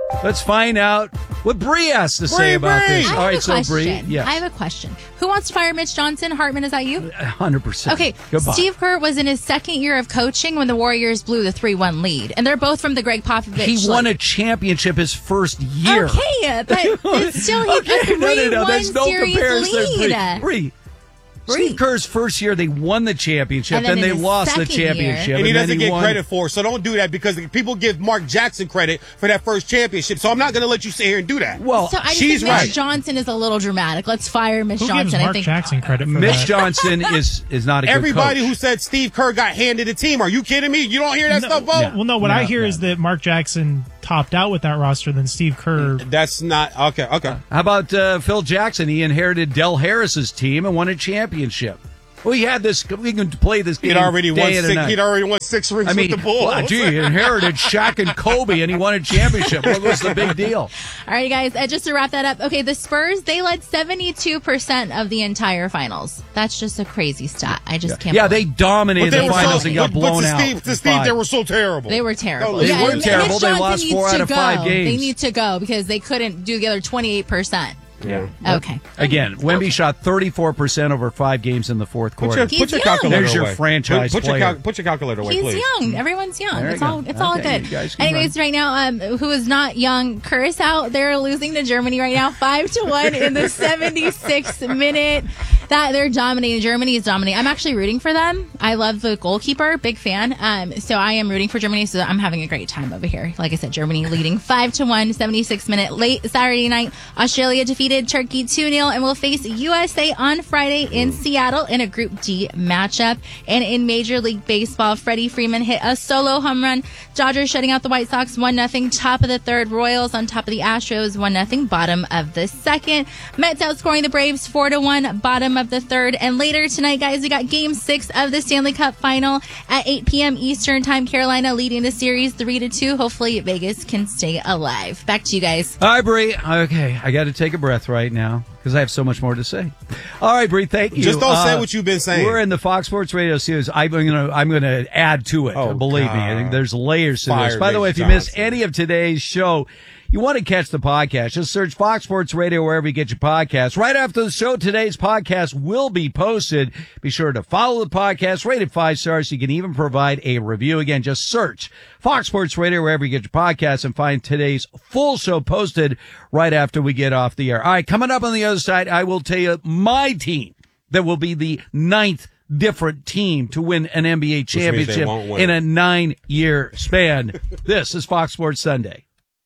Speaker 1: Let's find out what Bree has to say
Speaker 2: Bree,
Speaker 1: about
Speaker 2: Bree!
Speaker 1: this.
Speaker 5: I have
Speaker 1: All right,
Speaker 5: a
Speaker 1: so
Speaker 5: question.
Speaker 1: Bree, yes.
Speaker 5: I have a question. Who wants to fire Mitch Johnson? Hartman, is that you?
Speaker 1: one hundred percent.
Speaker 5: Okay,
Speaker 1: Goodbye.
Speaker 5: Steve Kerr was in his second year of coaching when the Warriors blew the three one lead, and they're both from the Greg Popovich.
Speaker 1: He won
Speaker 5: like,
Speaker 1: a championship his first year.
Speaker 5: Okay, but it's still he
Speaker 1: Okay,
Speaker 5: a three
Speaker 1: no, no, no,
Speaker 5: one
Speaker 1: there's no
Speaker 5: series
Speaker 1: comparison.
Speaker 5: lead.
Speaker 1: Bree, Bree. Steve Kerr's first year, they won the championship,
Speaker 5: And then
Speaker 1: then,
Speaker 5: in
Speaker 1: they
Speaker 5: his
Speaker 1: lost the
Speaker 5: second year-
Speaker 1: championship.
Speaker 2: And he
Speaker 1: then
Speaker 2: doesn't get
Speaker 1: won.
Speaker 2: credit for it, so don't do that because people give Mark Jackson credit for that first championship. So I'm not going to let you sit here and do that.
Speaker 1: Well,
Speaker 5: So I just
Speaker 2: she's
Speaker 5: think Mitch
Speaker 2: right.
Speaker 5: Johnson is a little dramatic. Let's fire Mitch
Speaker 6: Who
Speaker 5: Johnson.
Speaker 6: gives
Speaker 5: I
Speaker 6: Mark
Speaker 5: think
Speaker 6: Jackson credit for
Speaker 1: Mitch
Speaker 6: that?
Speaker 1: Johnson is is not a good
Speaker 2: Everybody
Speaker 1: coach.
Speaker 2: who said Steve Kerr got handed a team, are you kidding me? You don't hear that
Speaker 6: No,
Speaker 2: stuff, Bo?
Speaker 6: Well, no, what
Speaker 1: No,
Speaker 6: I hear
Speaker 1: no.
Speaker 6: is that Mark Jackson topped out with that roster than Steve Kerr.
Speaker 2: That's not okay. Okay.
Speaker 1: How about uh, Phil Jackson? He inherited Del Harris's team and won a championship. We had this. We can play this game.
Speaker 2: He'd already
Speaker 1: day
Speaker 2: won
Speaker 1: and a
Speaker 2: six.
Speaker 1: night.
Speaker 2: He'd already won six rings
Speaker 1: I mean,
Speaker 2: with the Bulls.
Speaker 1: well, gee, he inherited Shaq and Kobe, and he won a championship. What was the big deal?
Speaker 5: All right, guys, uh, just to wrap that up. Okay, the Spurs, they led seventy-two percent of the entire finals. That's just a crazy stat. I just can't
Speaker 1: Yeah,
Speaker 5: believe
Speaker 1: they dominated
Speaker 2: But they
Speaker 1: the
Speaker 2: were
Speaker 1: finals
Speaker 2: so-
Speaker 1: and got
Speaker 2: but- but
Speaker 1: blown
Speaker 2: to
Speaker 1: out.
Speaker 2: Steve, to
Speaker 1: in
Speaker 2: Steve,
Speaker 1: five.
Speaker 2: they were so terrible.
Speaker 5: They were terrible.
Speaker 1: They
Speaker 5: yeah,
Speaker 1: were
Speaker 5: and
Speaker 1: terrible.
Speaker 5: Mitch
Speaker 1: They
Speaker 5: Johnson
Speaker 1: lost
Speaker 5: needs
Speaker 1: four
Speaker 5: to
Speaker 1: out of
Speaker 5: go.
Speaker 1: five games.
Speaker 5: They need to go because they couldn't do the other twenty-eight percent.
Speaker 1: Yeah.
Speaker 5: Okay.
Speaker 1: Again, Wemby shot thirty-four percent over five games in the fourth
Speaker 2: Put
Speaker 1: quarter.
Speaker 2: your, put your
Speaker 5: young.
Speaker 2: calculator
Speaker 1: There's your
Speaker 2: away.
Speaker 1: franchise
Speaker 2: put, put Your
Speaker 1: player.
Speaker 2: cal- put your calculator away,
Speaker 5: He's
Speaker 2: please.
Speaker 5: young. Everyone's young.
Speaker 1: There
Speaker 5: It's
Speaker 1: you
Speaker 5: all
Speaker 1: go.
Speaker 5: it's all
Speaker 1: Okay,
Speaker 5: good.
Speaker 1: you guys can
Speaker 5: Anyways, right now, um, who is not young, Curse out. They're losing to Germany right now, five to one in the seventy-sixth minute. That they're dominating. Germany is dominating. I'm actually rooting for them. I love the goalkeeper, big fan. Um, so I am rooting for Germany. So I'm having a great time over here. Like I said, Germany leading five to one, seventy-sixth minute. Late Saturday night, Australia defeated Turkey two nil and will face U S A on Friday in Seattle in a Group D matchup. And in Major League Baseball, Freddie Freeman hit a solo home run. Dodgers shutting out the White Sox one nothing. Top of the third. Royals on top of the Astros one nothing. Bottom of the second. Mets outscoring the Braves four to one. Bottom of the third. And later tonight, guys, we got game six of the Stanley Cup final at eight p.m. Eastern time. Carolina leading the series three to two. Hopefully Vegas can stay alive. Back to you guys.
Speaker 1: All right, Bree. Okay, I got to take a breath right now because I have so much more to say. All right, Bree, thank you.
Speaker 2: Just don't say
Speaker 1: Uh,
Speaker 2: what you've been saying.
Speaker 1: We're in the Fox Sports Radio series. I'm going to I'm going to add to it.
Speaker 2: Oh,
Speaker 1: believe
Speaker 2: God.
Speaker 1: me, I think there's layers to
Speaker 2: Fire
Speaker 1: this. By the way, if
Speaker 2: Mitch
Speaker 1: you miss
Speaker 2: Johnson.
Speaker 1: any of today's show, you want to catch the podcast, just search Fox Sports Radio wherever you get your podcasts. Right after the show, today's podcast will be posted. Be sure to follow the podcast, rate it five stars. You can even provide a review. Again, just search Fox Sports Radio wherever you get your podcasts and find today's full show posted right after we get off the air. All right, coming up on the other side, I will tell you my team that will be the ninth different team to win an N B A
Speaker 2: means they
Speaker 1: championship
Speaker 2: won't win.
Speaker 1: in a nine-year span. This is Fox Sports Sunday.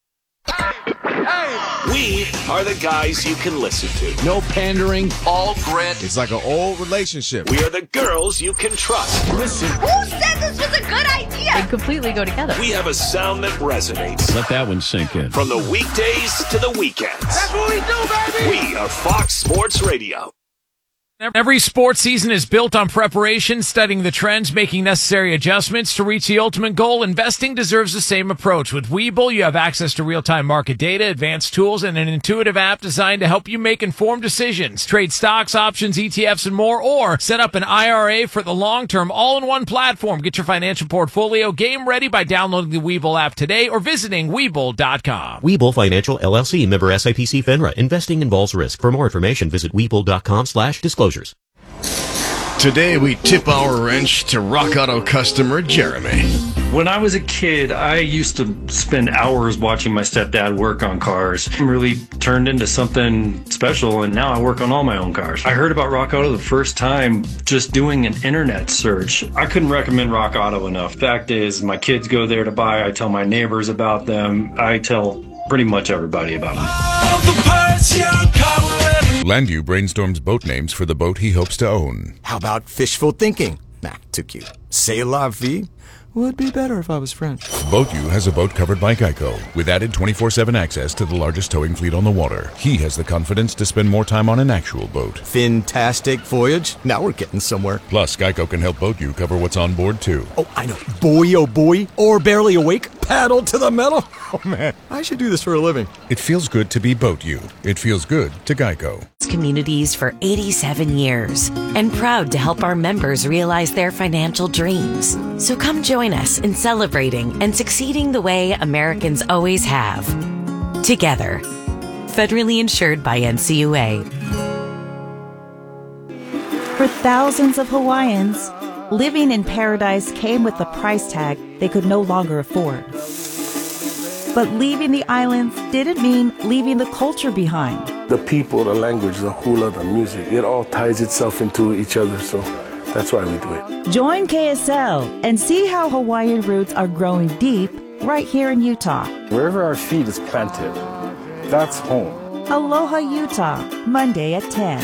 Speaker 3: We are the guys you can listen to.
Speaker 7: No pandering.
Speaker 3: All grit.
Speaker 7: It's like an old relationship.
Speaker 3: We are the girls you can trust.
Speaker 7: Listen.
Speaker 5: Who said this was a good idea? They completely go together.
Speaker 3: We have a sound that resonates.
Speaker 19: Let that one sink in.
Speaker 3: From the weekdays to the weekends.
Speaker 7: That's what we do, baby.
Speaker 3: We are Fox Sports Radio.
Speaker 23: Every sports season is built on preparation, studying the trends, making necessary adjustments to reach the ultimate goal. Investing deserves the same approach. With Webull, you have access to real-time market data, advanced tools, and an intuitive app designed to help you make informed decisions. Trade stocks, options, E T Fs, and more, or set up an I R A for the long term, all-in-one platform. Get your financial portfolio game ready by downloading the Webull app today or visiting Webull dot com.
Speaker 24: Webull Financial, L L C, member S I P C FINRA. Investing involves risk. For more information, visit Webull dot com slash disclosures.
Speaker 7: Today we tip our wrench to Rock Auto customer Jeremy.
Speaker 25: When I was a kid, I used to spend hours watching my stepdad work on cars. It really turned into something special, and now I work on all my own cars. I heard about Rock Auto the first time just doing an internet search. I couldn't recommend Rock Auto enough. Fact is, my kids go there to buy. I tell my neighbors about them. I tell pretty much everybody about them.
Speaker 16: Landu brainstorms boat names for the boat he hopes to own.
Speaker 26: How about fishful thinking? Nah, too cute. C'est la vie. Would be better if I was French.
Speaker 16: BoatU has a boat covered by Geico with added twenty-four seven access to the largest towing fleet on the water. He has the confidence to spend more time on an actual boat.
Speaker 26: Fantastic voyage. Now we're getting somewhere.
Speaker 16: Plus, Geico can help BoatU cover what's on board, too.
Speaker 26: Oh, I know. Boy, oh boy. Or barely awake. Paddle to the metal. Oh, man. I should do this for a living.
Speaker 16: It feels good to be BoatU. It feels good to Geico.
Speaker 27: Communities for eighty-seven years and proud to help our members realize their financial dreams. So come join us in celebrating and succeeding the way Americans always have. together. Federally insured by N C U A.
Speaker 8: For thousands of Hawaiians, living in paradise came with a price tag they could no longer afford. But leaving the islands didn't mean leaving the culture behind.
Speaker 9: The people, the language, the hula, the music, it all ties itself into each other, so that's why we do it.
Speaker 8: Join K S L and see how Hawaiian roots are growing deep right here in Utah.
Speaker 9: Wherever our seed is planted, that's home.
Speaker 8: Aloha Utah, Monday at ten.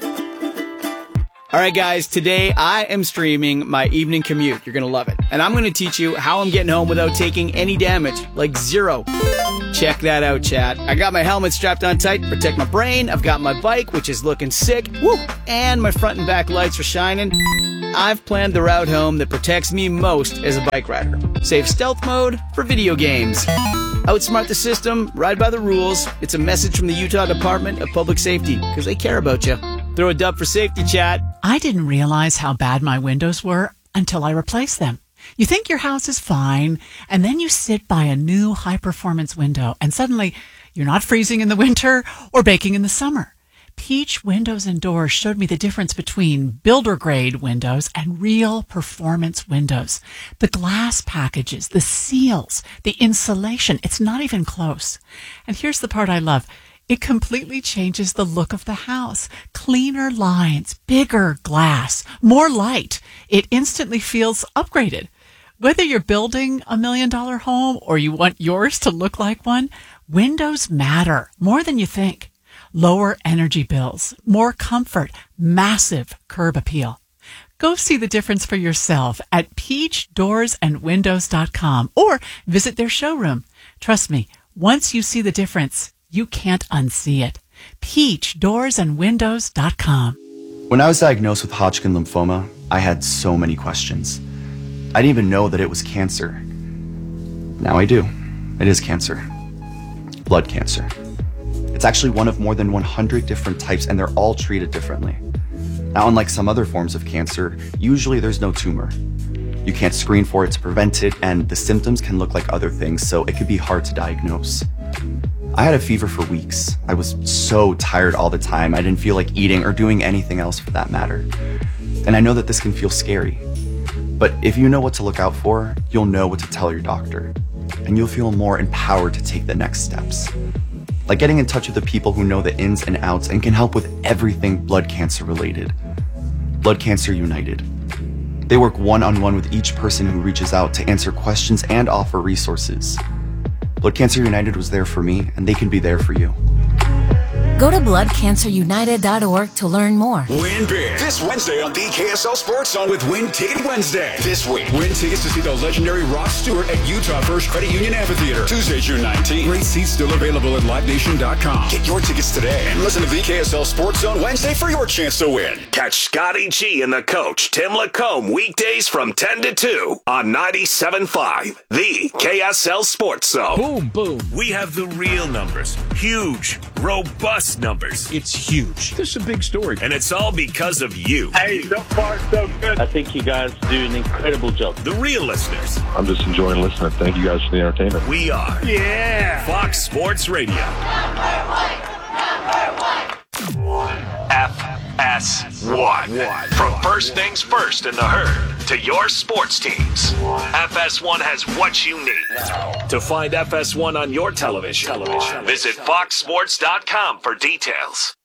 Speaker 10: All right, guys, today I am streaming my evening commute. You're going to love it. And I'm going to teach you how I'm getting home without taking any damage, like zero. Check that out, chat. I got my helmet strapped on tight to protect my brain. I've got my bike, which is looking sick. Woo! And my front and back lights are shining. I've planned the route home that protects me most as a bike rider. Save stealth mode for video games. Outsmart the system, ride by the rules. It's a message from the Utah Department of Public Safety, because they care about you. Throw a dub for safety, chat.
Speaker 11: I didn't realize how bad my windows were until I replaced them. You think your house is fine, and then you sit by a new high-performance window, and suddenly you're not freezing in the winter or baking in the summer. Peach Windows and Doors showed me the difference between builder-grade windows and real performance windows. The glass packages, the seals, the insulation, it's not even close. And here's the part I love. It completely changes the look of the house. Cleaner lines, bigger glass, more light. It instantly feels upgraded. Whether you're building a million dollar home or you want yours to look like one, windows matter more than you think. Lower energy bills, more comfort, massive curb appeal. Go see the difference for yourself at peach doors and windows dot com or visit their showroom. Trust me, once you see the difference, you can't unsee it. peach doors and windows dot com.
Speaker 13: When I was diagnosed with Hodgkin lymphoma, I had so many questions. I didn't even know that it was cancer. Now I do. It is cancer. Blood cancer. It's actually one of more than one hundred different types, and they're all treated differently. Now, unlike some other forms of cancer, usually there's no tumor. You can't screen for it to prevent it, and the symptoms can look like other things, so it could be hard to diagnose. I had a fever for weeks. I was so tired all the time. I didn't feel like eating or doing anything else for that matter. And I know that this can feel scary. But if you know what to look out for, you'll know what to tell your doctor. And you'll feel more empowered to take the next steps. Like getting in touch with the people who know the ins and outs and can help with everything blood cancer related. Blood Cancer United. They work one-on-one with each person who reaches out to answer questions and offer resources. Blood Cancer United was there for me, and they can be there for you.
Speaker 27: Go to blood cancer united dot org to learn more.
Speaker 14: Win big this Wednesday on the K S L Sports Zone with Win Ticket Wednesday. This week, win tickets to see the legendary Rod Stewart at Utah First Credit Union Amphitheater. Tuesday, June nineteenth. Great seats still available at live nation dot com. Get your tickets today and listen to the K S L Sports Zone Wednesday for your chance to win.
Speaker 3: Catch Scotty G and the coach, Tim Lacombe, weekdays from ten to two on ninety-seven point five, the K S L Sports Zone.
Speaker 22: Boom, boom.
Speaker 3: We have the real numbers. Huge, robust numbers.
Speaker 22: It's huge. This is a big story.
Speaker 3: And it's all because of you.
Speaker 15: Hey, so far, so good. I think you guys do an incredible job.
Speaker 3: The real listeners.
Speaker 15: I'm just enjoying listening. Thank you guys for the entertainment.
Speaker 3: We are.
Speaker 15: Yeah.
Speaker 3: Fox Sports Radio. F S one. From first things first in the herd to your sports teams. F S one has what you need. To find F S one on your television, television. visit fox sports dot com for details.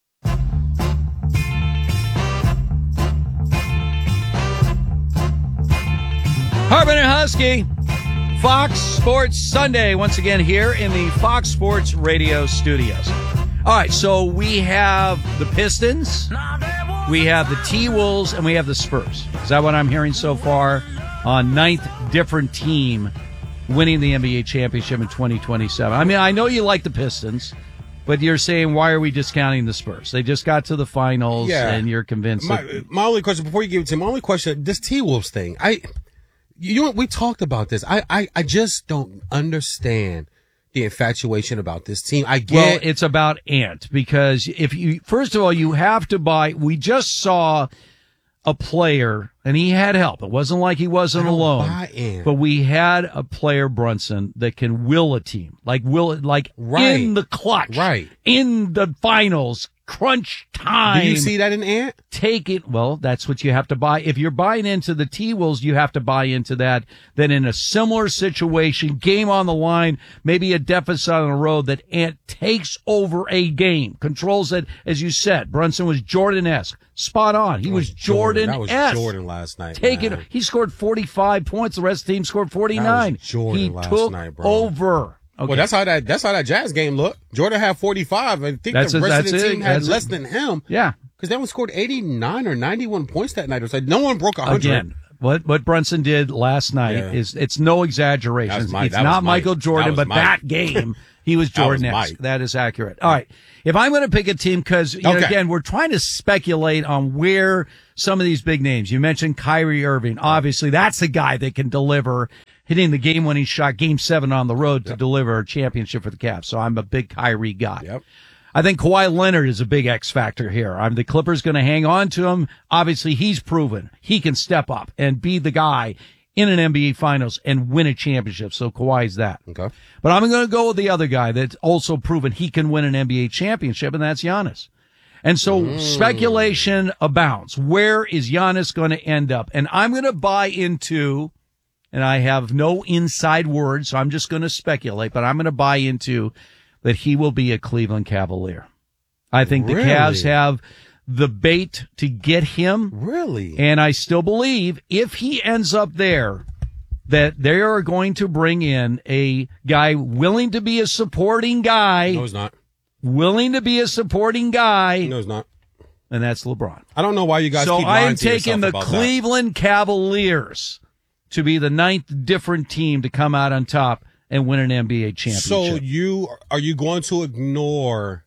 Speaker 1: Harbin and Husky, Fox Sports Sunday, once again here in the Fox Sports Radio studios. All right, so we have the Pistons, we have the T-Wolves, and we have the Spurs. Is that what I'm hearing so far? On ninth different team winning the N B A championship in twenty twenty-seven. I mean, I know you like the Pistons, but you're saying, why are we discounting the Spurs? They just got to the finals,
Speaker 2: Yeah.
Speaker 1: and you're convinced.
Speaker 2: My,
Speaker 1: that-
Speaker 2: my only question, before you give it to me, my only question, this T-Wolves thing, I, you know, we talked about this. I, I, I just don't understand the infatuation about this team. I get.
Speaker 1: Well, it's about Ant, because if you, first of all, you have to buy, we just saw a player, and he had help. It wasn't like he wasn't
Speaker 2: I don't
Speaker 1: alone.
Speaker 2: buy in.
Speaker 1: But we had a player, Brunson, that can will a team, like will it, like
Speaker 2: Right.
Speaker 1: in the clutch,
Speaker 2: Right.
Speaker 1: in the finals, crunch time.
Speaker 2: Do you see that in Ant?
Speaker 1: Take it. Well, that's what you have to buy. If you're buying into the T-Wolves, you have to buy into that. Then in a similar situation, game on the line, maybe a deficit on the road, that Ant takes over a game, controls it. As you said, Brunson was Jordan-esque. Spot on. He was
Speaker 2: Jordan.
Speaker 1: Jordan-esque.
Speaker 2: That was Jordan last night.
Speaker 1: Take
Speaker 2: man.
Speaker 1: it. He scored forty-five points. The rest of the team scored forty-nine.
Speaker 2: That was Jordan
Speaker 1: he
Speaker 2: last
Speaker 1: took
Speaker 2: night, bro.
Speaker 1: over. Okay.
Speaker 2: Well, that's how that that's how that Jazz game looked. Jordan had forty-five. I think
Speaker 1: That's
Speaker 2: the
Speaker 1: it,
Speaker 2: rest of
Speaker 1: that's
Speaker 2: the
Speaker 1: it,
Speaker 2: team had
Speaker 1: that's
Speaker 2: less
Speaker 1: it.
Speaker 2: than him.
Speaker 1: Yeah.
Speaker 2: Because they only scored eighty-nine or ninety-one points that night. It was like no one broke one hundred.
Speaker 1: Again, what what Brunson did last night
Speaker 2: Yeah.
Speaker 1: is it's no exaggeration.
Speaker 2: That was Mike.
Speaker 1: It's
Speaker 2: That was
Speaker 1: not
Speaker 2: Mike.
Speaker 1: Michael Jordan,
Speaker 2: That was
Speaker 1: but
Speaker 2: Mike.
Speaker 1: that game he was
Speaker 2: That was
Speaker 1: Jordan-esque.
Speaker 2: Mike.
Speaker 1: That is accurate. All right. If I'm going to pick a team, because you know,
Speaker 2: Okay.
Speaker 1: again, we're trying to speculate on where some of these big names. You mentioned Kyrie Irving. Obviously, that's a guy that can deliver, hitting the game-winning shot, Game Seven on the road to deliver a championship for the Cavs. So I'm a big Kyrie guy.
Speaker 2: Yep.
Speaker 1: I think Kawhi Leonard is a big X factor here. I'm the Clippers going to hang on to him. Obviously, he's proven he can step up and be the guy in an N B A Finals and win a championship. So Kawhi's that.
Speaker 2: Okay.
Speaker 1: But I'm going to go with the other guy that's also proven he can win an N B A championship, and that's Giannis. And so
Speaker 2: Mm.
Speaker 1: speculation abounds. Where is Giannis going to end up? And I'm going to buy into, and I have no inside word, so I'm just going to speculate, but I'm going to buy into that he will be a Cleveland Cavalier. I think the
Speaker 2: Really?
Speaker 1: Cavs have the bait to get him.
Speaker 2: Really?
Speaker 1: And I still believe if he ends up there, that they are going to bring in a guy willing to be a supporting guy.
Speaker 2: No, he's not.
Speaker 1: Willing to be a supporting guy.
Speaker 2: No, he's not.
Speaker 1: And that's LeBron.
Speaker 2: I don't know why you guys
Speaker 1: So
Speaker 2: keep
Speaker 1: I
Speaker 2: lying
Speaker 1: am
Speaker 2: to
Speaker 1: taking
Speaker 2: yourself
Speaker 1: the
Speaker 2: about
Speaker 1: Cleveland Cavaliers to be the ninth different team to come out on top and win an N B A
Speaker 2: that.
Speaker 1: championship.
Speaker 2: So you are you going to ignore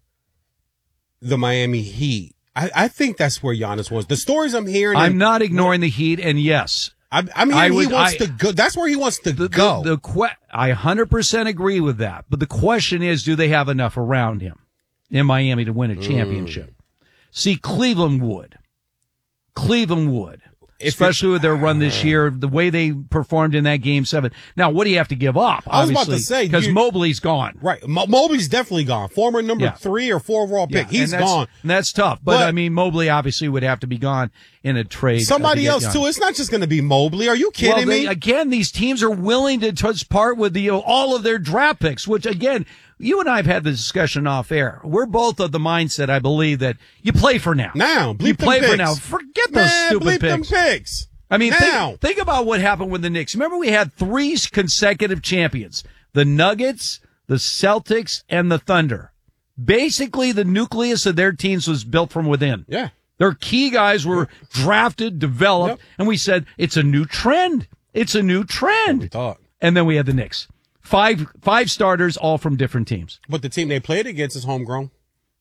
Speaker 2: the Miami Heat? I, I think that's where Giannis was. The stories I'm hearing.
Speaker 1: I'm not ignoring the Heat, and yes.
Speaker 2: I'm, I'm hearing
Speaker 1: I
Speaker 2: he
Speaker 1: would-
Speaker 2: wants
Speaker 1: I-
Speaker 2: to go. That's where he wants to
Speaker 1: The,
Speaker 2: go.
Speaker 1: the, the que- I one hundred percent agree with that. But the question is, do they have enough around him in Miami to win a championship? See, Cleveland would. Cleveland would.
Speaker 2: If
Speaker 1: Especially with their run this year, the way they performed in that game seven. Now, what do you have to give up?
Speaker 2: I was about to say,
Speaker 1: because
Speaker 2: you-
Speaker 1: Mobley's gone.
Speaker 2: Right. Mo- Mobley's definitely gone. Former number
Speaker 1: Yeah.
Speaker 2: three or four overall pick.
Speaker 1: Yeah,
Speaker 2: He's
Speaker 1: and that's-
Speaker 2: gone.
Speaker 1: And that's tough. But,
Speaker 2: But-
Speaker 1: I mean, Mobley obviously would have to be gone in a trade. uh, to
Speaker 2: Somebody
Speaker 1: get
Speaker 2: else
Speaker 1: Giannis.
Speaker 2: too. It's not just going to be Mobley. Are you kidding
Speaker 1: well, they,
Speaker 2: me?
Speaker 1: Again, these teams are willing to touch part with the, all of their draft picks, which again, you and I have had the discussion off air. We're both of the mindset, I believe, that you play for now.
Speaker 2: Now, bleep
Speaker 1: you
Speaker 2: them
Speaker 1: play for
Speaker 2: picks.
Speaker 1: now. Forget those
Speaker 2: Man,
Speaker 1: stupid
Speaker 2: bleep
Speaker 1: picks.
Speaker 2: them picks.
Speaker 1: I mean,
Speaker 2: now.
Speaker 1: think, think about what happened with the Knicks. Remember, we had three consecutive champions: the Nuggets, the Celtics, and the Thunder. Basically, the nucleus of their teams was built from within.
Speaker 2: Yeah.
Speaker 1: Their key guys were drafted, developed,
Speaker 2: Yep.
Speaker 1: and we said, it's a new trend. It's a new trend.
Speaker 2: We thought.
Speaker 1: And then we had the Knicks. Five five starters, all from different teams.
Speaker 2: But the team they played against is homegrown.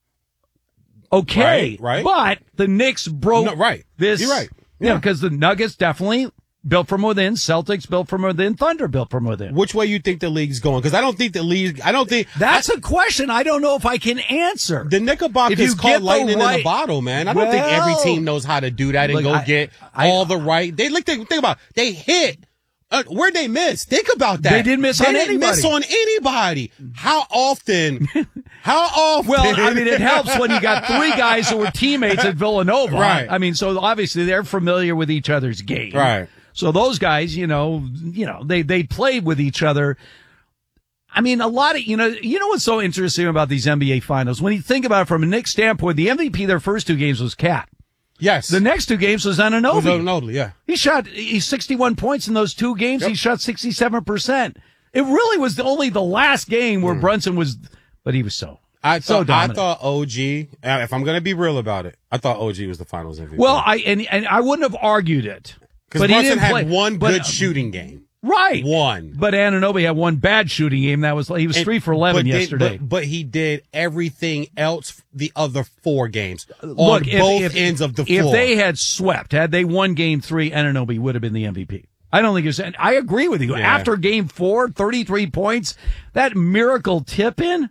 Speaker 1: Okay.
Speaker 2: Right, right.
Speaker 1: But the Knicks broke
Speaker 2: No, right.
Speaker 1: this.
Speaker 2: You're right.
Speaker 1: Yeah,
Speaker 2: Yeah.
Speaker 1: because the Nuggets definitely built from within. Celtics built from within. Thunder built from within.
Speaker 2: Which way you think the league's going? Because I don't think the league. I don't think
Speaker 1: That's a question I don't know if I can answer.
Speaker 2: the Knickerbockers
Speaker 1: If you
Speaker 2: called
Speaker 1: get the
Speaker 2: lightning in
Speaker 1: right-
Speaker 2: a bottle, man. I don't think every
Speaker 1: Well-
Speaker 2: team knows how to do that and
Speaker 1: Look,
Speaker 2: go
Speaker 1: I-
Speaker 2: get
Speaker 1: I-
Speaker 2: all the right. They look. Think about. It. They hit. Uh, where'd they miss? Think about that.
Speaker 1: They didn't miss
Speaker 2: They
Speaker 1: on
Speaker 2: didn't miss
Speaker 1: anybody.
Speaker 2: on anybody. How often? How often?
Speaker 1: Well, I mean, it helps when you got three guys who were teammates at Villanova.
Speaker 2: Right.
Speaker 1: I mean, so obviously they're familiar with each other's game.
Speaker 2: Right.
Speaker 1: So those guys, you know, you know, they, they played with each other. I mean, a lot of, you know, you know what's so interesting about these N B A finals? When you think about it from a Knicks standpoint, the M V P their first two games was Cat.
Speaker 2: Yes.
Speaker 1: The next two games was Anunoby.
Speaker 2: Was Anunoby, yeah.
Speaker 1: He shot he's sixty-one points in those two games.
Speaker 2: Yep.
Speaker 1: He shot sixty-seven percent. It really was the, only the last game where Brunson was, but he was so,
Speaker 2: I
Speaker 1: so
Speaker 2: thought, I
Speaker 1: dominant.
Speaker 2: thought O G, uh, if I'm going to be real about it, I thought O G was the finals M V P.
Speaker 1: Well, I and, and I wouldn't have argued it.
Speaker 2: because
Speaker 1: but he
Speaker 2: Brunson
Speaker 1: didn't
Speaker 2: had
Speaker 1: play-
Speaker 2: one
Speaker 1: but-
Speaker 2: good shooting game.
Speaker 1: Right.
Speaker 2: One.
Speaker 1: But Anunoby had one bad shooting game. That was he was
Speaker 2: And-
Speaker 1: three for eleven
Speaker 2: but they-
Speaker 1: yesterday.
Speaker 2: but, but he did everything else the other four games on
Speaker 1: Look, if-
Speaker 2: both
Speaker 1: if-
Speaker 2: ends of the
Speaker 1: if
Speaker 2: floor.
Speaker 1: they had swept, had they won game three, Anunoby would have been the M V P. I don't think it was. And I agree with you.
Speaker 2: Yeah.
Speaker 1: After game four, thirty-three points, that miracle tip in.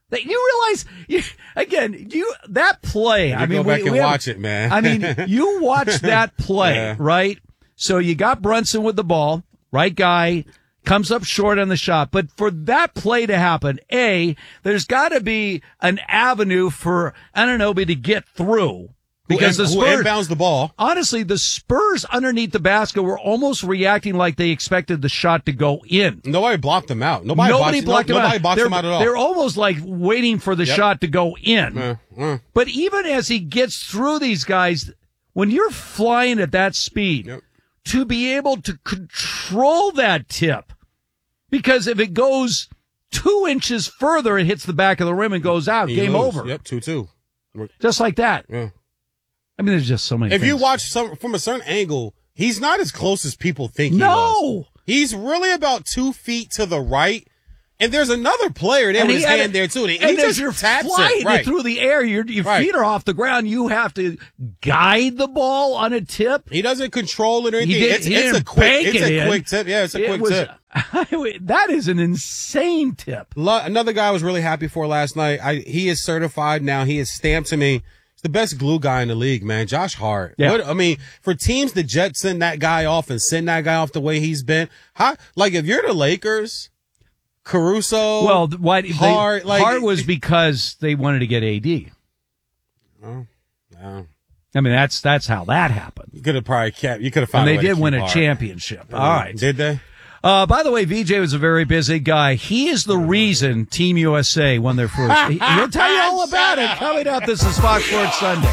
Speaker 1: That you realize, you, again, you that play.
Speaker 2: You
Speaker 1: I mean,
Speaker 2: go back
Speaker 1: we,
Speaker 2: and
Speaker 1: we have,
Speaker 2: watch it, man.
Speaker 1: I mean, you watch that play,
Speaker 2: Yeah.
Speaker 1: right? So you got Brunson with the ball, right guy, comes up short on the shot. But for that play to happen, A, there's got to be an avenue for Anunoby to get through. Because
Speaker 2: who,
Speaker 1: the
Speaker 2: who
Speaker 1: Spurs
Speaker 2: inbounds the ball.
Speaker 1: Honestly, the Spurs underneath the basket were almost reacting like they expected the shot to go in.
Speaker 2: Nobody blocked them out. Nobody,
Speaker 1: Nobody
Speaker 2: boxed,
Speaker 1: blocked
Speaker 2: no,
Speaker 1: them
Speaker 2: nobody
Speaker 1: out.
Speaker 2: boxed
Speaker 1: they're,
Speaker 2: them out at all.
Speaker 1: They're almost like waiting for the
Speaker 2: Yep.
Speaker 1: shot to go in.
Speaker 2: Uh, uh.
Speaker 1: But even as he gets through these guys, when you're flying at that speed,
Speaker 2: Yep.
Speaker 1: to be able to control that tip, because if it goes two inches further, it hits the back of the rim and goes out.
Speaker 2: You
Speaker 1: Game
Speaker 2: lose.
Speaker 1: over.
Speaker 2: Yep, two two.
Speaker 1: Just like that.
Speaker 2: Yeah.
Speaker 1: I mean, there's just so many
Speaker 2: If
Speaker 1: things.
Speaker 2: you watch some from a certain angle, he's not as close as people think he
Speaker 1: No!
Speaker 2: was. He's really about two feet to the right. And there's another player there
Speaker 1: And
Speaker 2: with
Speaker 1: he
Speaker 2: his
Speaker 1: had
Speaker 2: hand
Speaker 1: it-
Speaker 2: there, too. And he,
Speaker 1: and
Speaker 2: he
Speaker 1: as
Speaker 2: just
Speaker 1: you're
Speaker 2: taps
Speaker 1: flying
Speaker 2: it. Right.
Speaker 1: through the air, your, your
Speaker 2: Right.
Speaker 1: feet are off the ground. You have to guide the ball on a tip.
Speaker 2: He doesn't control it or anything.
Speaker 1: He did-
Speaker 2: it's
Speaker 1: he
Speaker 2: it's
Speaker 1: didn't
Speaker 2: a quick,
Speaker 1: bank
Speaker 2: it's
Speaker 1: it
Speaker 2: a
Speaker 1: in.
Speaker 2: quick tip. Yeah, it's a
Speaker 1: It
Speaker 2: quick
Speaker 1: was-
Speaker 2: tip.
Speaker 1: That is an insane tip.
Speaker 2: Lo- Another guy I was really happy for last night. I, he is certified now. He is stamped to me. He's the best glue guy in the league, man. Josh Hart.
Speaker 1: Yeah.
Speaker 2: What, I mean, for teams to jet send that guy off and send that guy off the way he's been, how, like if you're the Lakers, Caruso,
Speaker 1: Well, why
Speaker 2: Hart,
Speaker 1: they,
Speaker 2: like
Speaker 1: Hart was because they wanted to get A D.
Speaker 2: Oh, no.
Speaker 1: I mean, that's that's how that happened.
Speaker 2: You could have probably kept. You could have
Speaker 1: And
Speaker 2: found. a
Speaker 1: they
Speaker 2: way to
Speaker 1: did
Speaker 2: keep
Speaker 1: win a
Speaker 2: Hart.
Speaker 1: championship. All
Speaker 2: Yeah.
Speaker 1: right.
Speaker 2: Did they?
Speaker 1: Uh, by the way, V J was a very busy guy. He is the reason Team U S A won their first. He- He'll tell you all about it. Coming up, this is Fox Sports Sunday.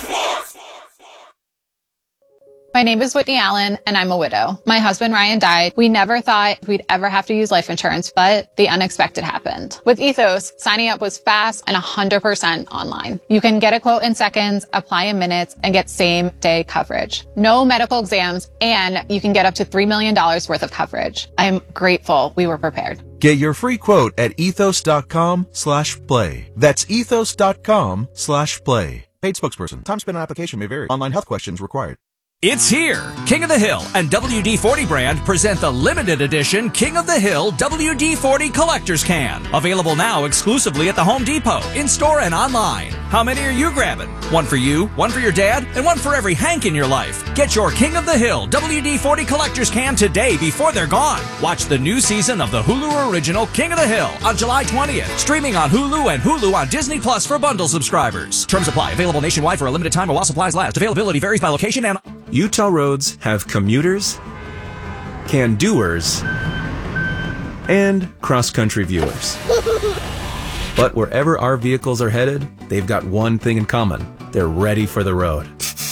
Speaker 4: My name is Whitney Allen, and I'm a widow. My husband, Ryan, died. We never thought we'd ever have to use life insurance, but the unexpected happened. With Ethos, signing up was fast and one hundred percent online. You can get a quote in seconds, apply in minutes, and get same-day coverage. No medical exams, and you can get up to three million dollars worth of coverage. I'm grateful we were prepared.
Speaker 6: Get your free quote at ethos.com slash play. That's ethos.com slash play. Paid spokesperson. Time spent on application may vary. Online health questions required.
Speaker 12: It's here. King of the Hill and W D forty brand present the limited edition King of the Hill W D forty Collector's Can. Available now exclusively at the Home Depot, in-store and online. How many are you grabbing? One for you, one for your dad, and one for every Hank in your life. Get your King of the Hill W D forty Collector's Can today before they're gone. Watch the new season of the Hulu original King of the Hill on July twentieth. Streaming on Hulu and Hulu on Disney Plus for bundle subscribers. Terms apply. Available nationwide for a limited time while supplies last. Availability varies by location and...
Speaker 17: Utah roads have commuters, can-doers, and cross-country viewers. But wherever our vehicles are headed, they've got one thing in common. They're ready for the road.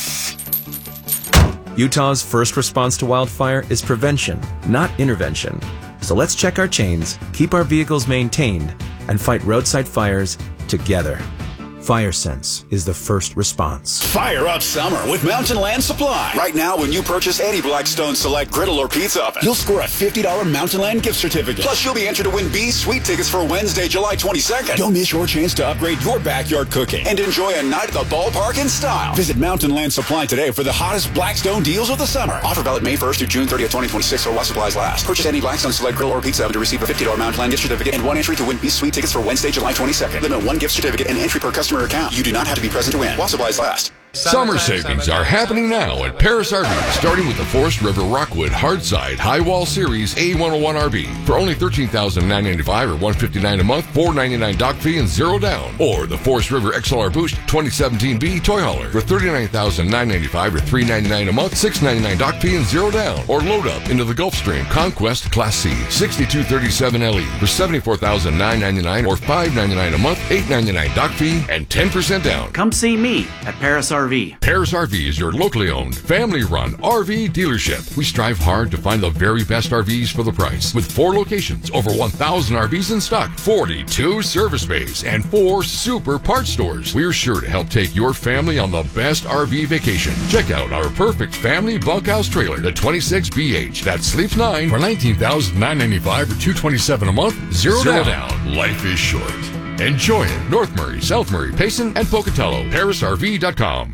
Speaker 17: Utah's first response to wildfire is prevention, not intervention. So let's check our chains, keep our vehicles maintained, and fight roadside fires together. FireSense is the first response.
Speaker 14: Fire up summer with Mountain Land Supply. Right now, when you purchase any Blackstone Select griddle or pizza oven, you'll score a fifty dollars Mountain Land gift certificate. Plus, you'll be entered to win B's Sweet tickets for Wednesday, July twenty-second. Don't miss your chance to upgrade your backyard cooking and enjoy a night at the ballpark in style. Visit Mountain Land Supply today for the hottest Blackstone deals of the summer. Offer valid May first through June thirtieth, twenty twenty-six, or while supplies last. Purchase any Blackstone Select griddle or pizza oven to receive a fifty dollars Mountain Land gift certificate and one entry to win B's Sweet tickets for Wednesday, July twenty-second. Limit one gift certificate and entry per customer account. You do not have to be present to win. While supplies last.
Speaker 18: Summer savings are happening now at Paris R V, starting with the Forest River Rockwood Hardside High Wall Series A one oh one R V for only thirteen thousand nine hundred ninety-five dollars or one hundred fifty-nine dollars a month, four hundred ninety-nine dollars dock fee and zero down. Or the Forest River X L R Boost twenty seventeen B Toy Hauler for thirty-nine thousand nine hundred ninety-five dollars or three hundred ninety-nine dollars a month, six hundred ninety-nine dollars dock fee and zero down. Or load up into the Gulfstream Conquest Class C sixty-two thirty-seven L E for seventy-four thousand nine hundred ninety-nine dollars or five hundred ninety-nine dollars a month, eight hundred ninety-nine dollars dock fee and ten percent down.
Speaker 20: Come see me at Paris R V.
Speaker 18: Paris R V is your locally owned, family-run R V dealership. We strive hard to find the very best R Vs for the price. With four locations, over one thousand R Vs in stock, forty-two service bays, and four super parts stores, we're sure to help take your family on the best R V vacation. Check out our perfect family bunkhouse trailer, the twenty-six B H, that sleeps nine for nineteen thousand nine hundred ninety-five dollars or two hundred twenty-seven dollars a month, zero, zero down. down. Life is short. Enjoy it. North Murray, South Murray, Payson, and Pocatello. Paris R V dot com.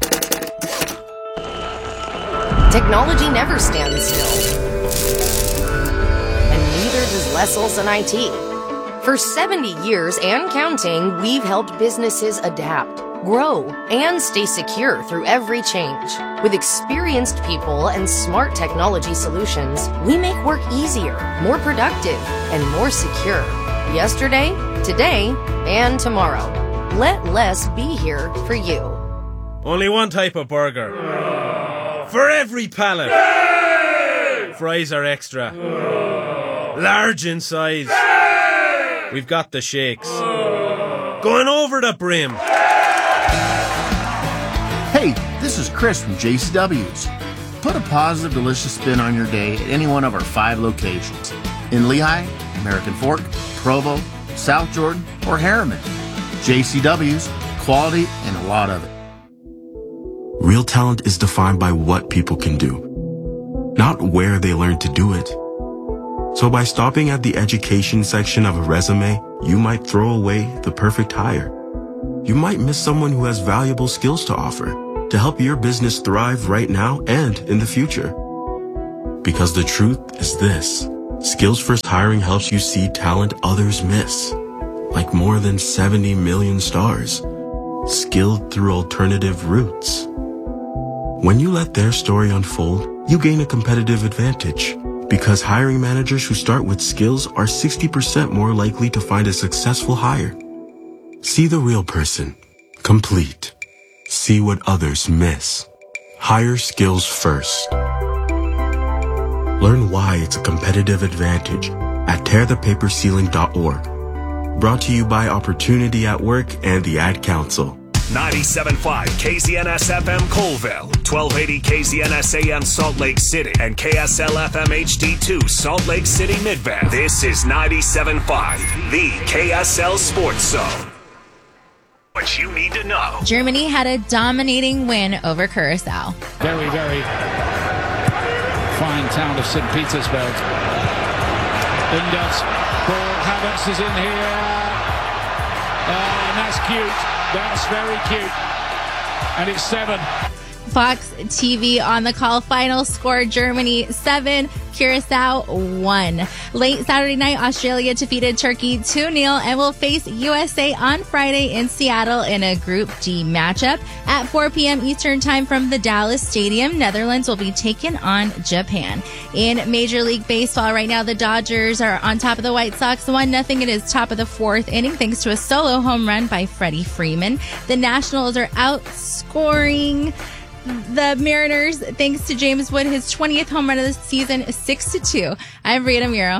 Speaker 21: Technology never stands still. And neither does Less Olson I T. For seventy years and counting, we've helped businesses adapt, grow, and stay secure through every change. With experienced people and smart technology solutions, we make work easier, more productive, and more secure. Yesterday, today, and tomorrow. Let Less be here for you.
Speaker 5: Only one type of burger. For every pallet. Fries are extra. Large in size. We've got the shakes. Going over the brim.
Speaker 7: Hey, this is Chris from J C W's. Put a positive, delicious spin on your day at any one of our five locations. In Lehigh, American Fork, Provo, South Jordan, or Harriman. J C W's, quality and a lot of it.
Speaker 19: Real talent is defined by what people can do, not where they learn to do it. So by stopping at the education section of a resume, you might throw away the perfect hire. You might miss someone who has valuable skills to offer to help your business thrive right now and in the future. Because the truth is this, Skills First Hiring helps you see talent others miss, like more than seventy million stars, skilled through alternative routes. When you let their story unfold, you gain a competitive advantage because hiring managers who start with skills are sixty percent more likely to find a successful hire. See the real person. Complete. See what others miss. Hire skills first. Learn why it's a competitive advantage at tear the paper ceiling dot org. Brought to you by Opportunity at Work and the Ad Council.
Speaker 3: ninety-seven point five K Z N S F M Colville, twelve eighty K Z N S A M Salt Lake City, and K S L F M H D two Salt Lake City Midvale. This is ninety-seven point five, the K S L Sports Zone. What you need to know.
Speaker 23: Germany had a dominating win over Curacao.
Speaker 24: Very, very fine town of Saint Petersburg. Indus, ball, Havertz is in here. Uh, and that's cute. That's very cute. And it's seven.
Speaker 23: Fox T V on the call. Final score, Germany seven, Curacao one. Late Saturday night, Australia defeated Turkey two nil and will face U S A on Friday in Seattle in a Group D matchup. At four p.m. Eastern Time from the Dallas Stadium, Netherlands will be taking on Japan. In Major League Baseball right now, the Dodgers are on top of the White Sox one nothing. It is top of the fourth inning thanks to a solo home run by Freddie Freeman. The Nationals are outscoring the Mariners thanks to James Wood, his twentieth home run of the season, six to two. I'm Rita Muro.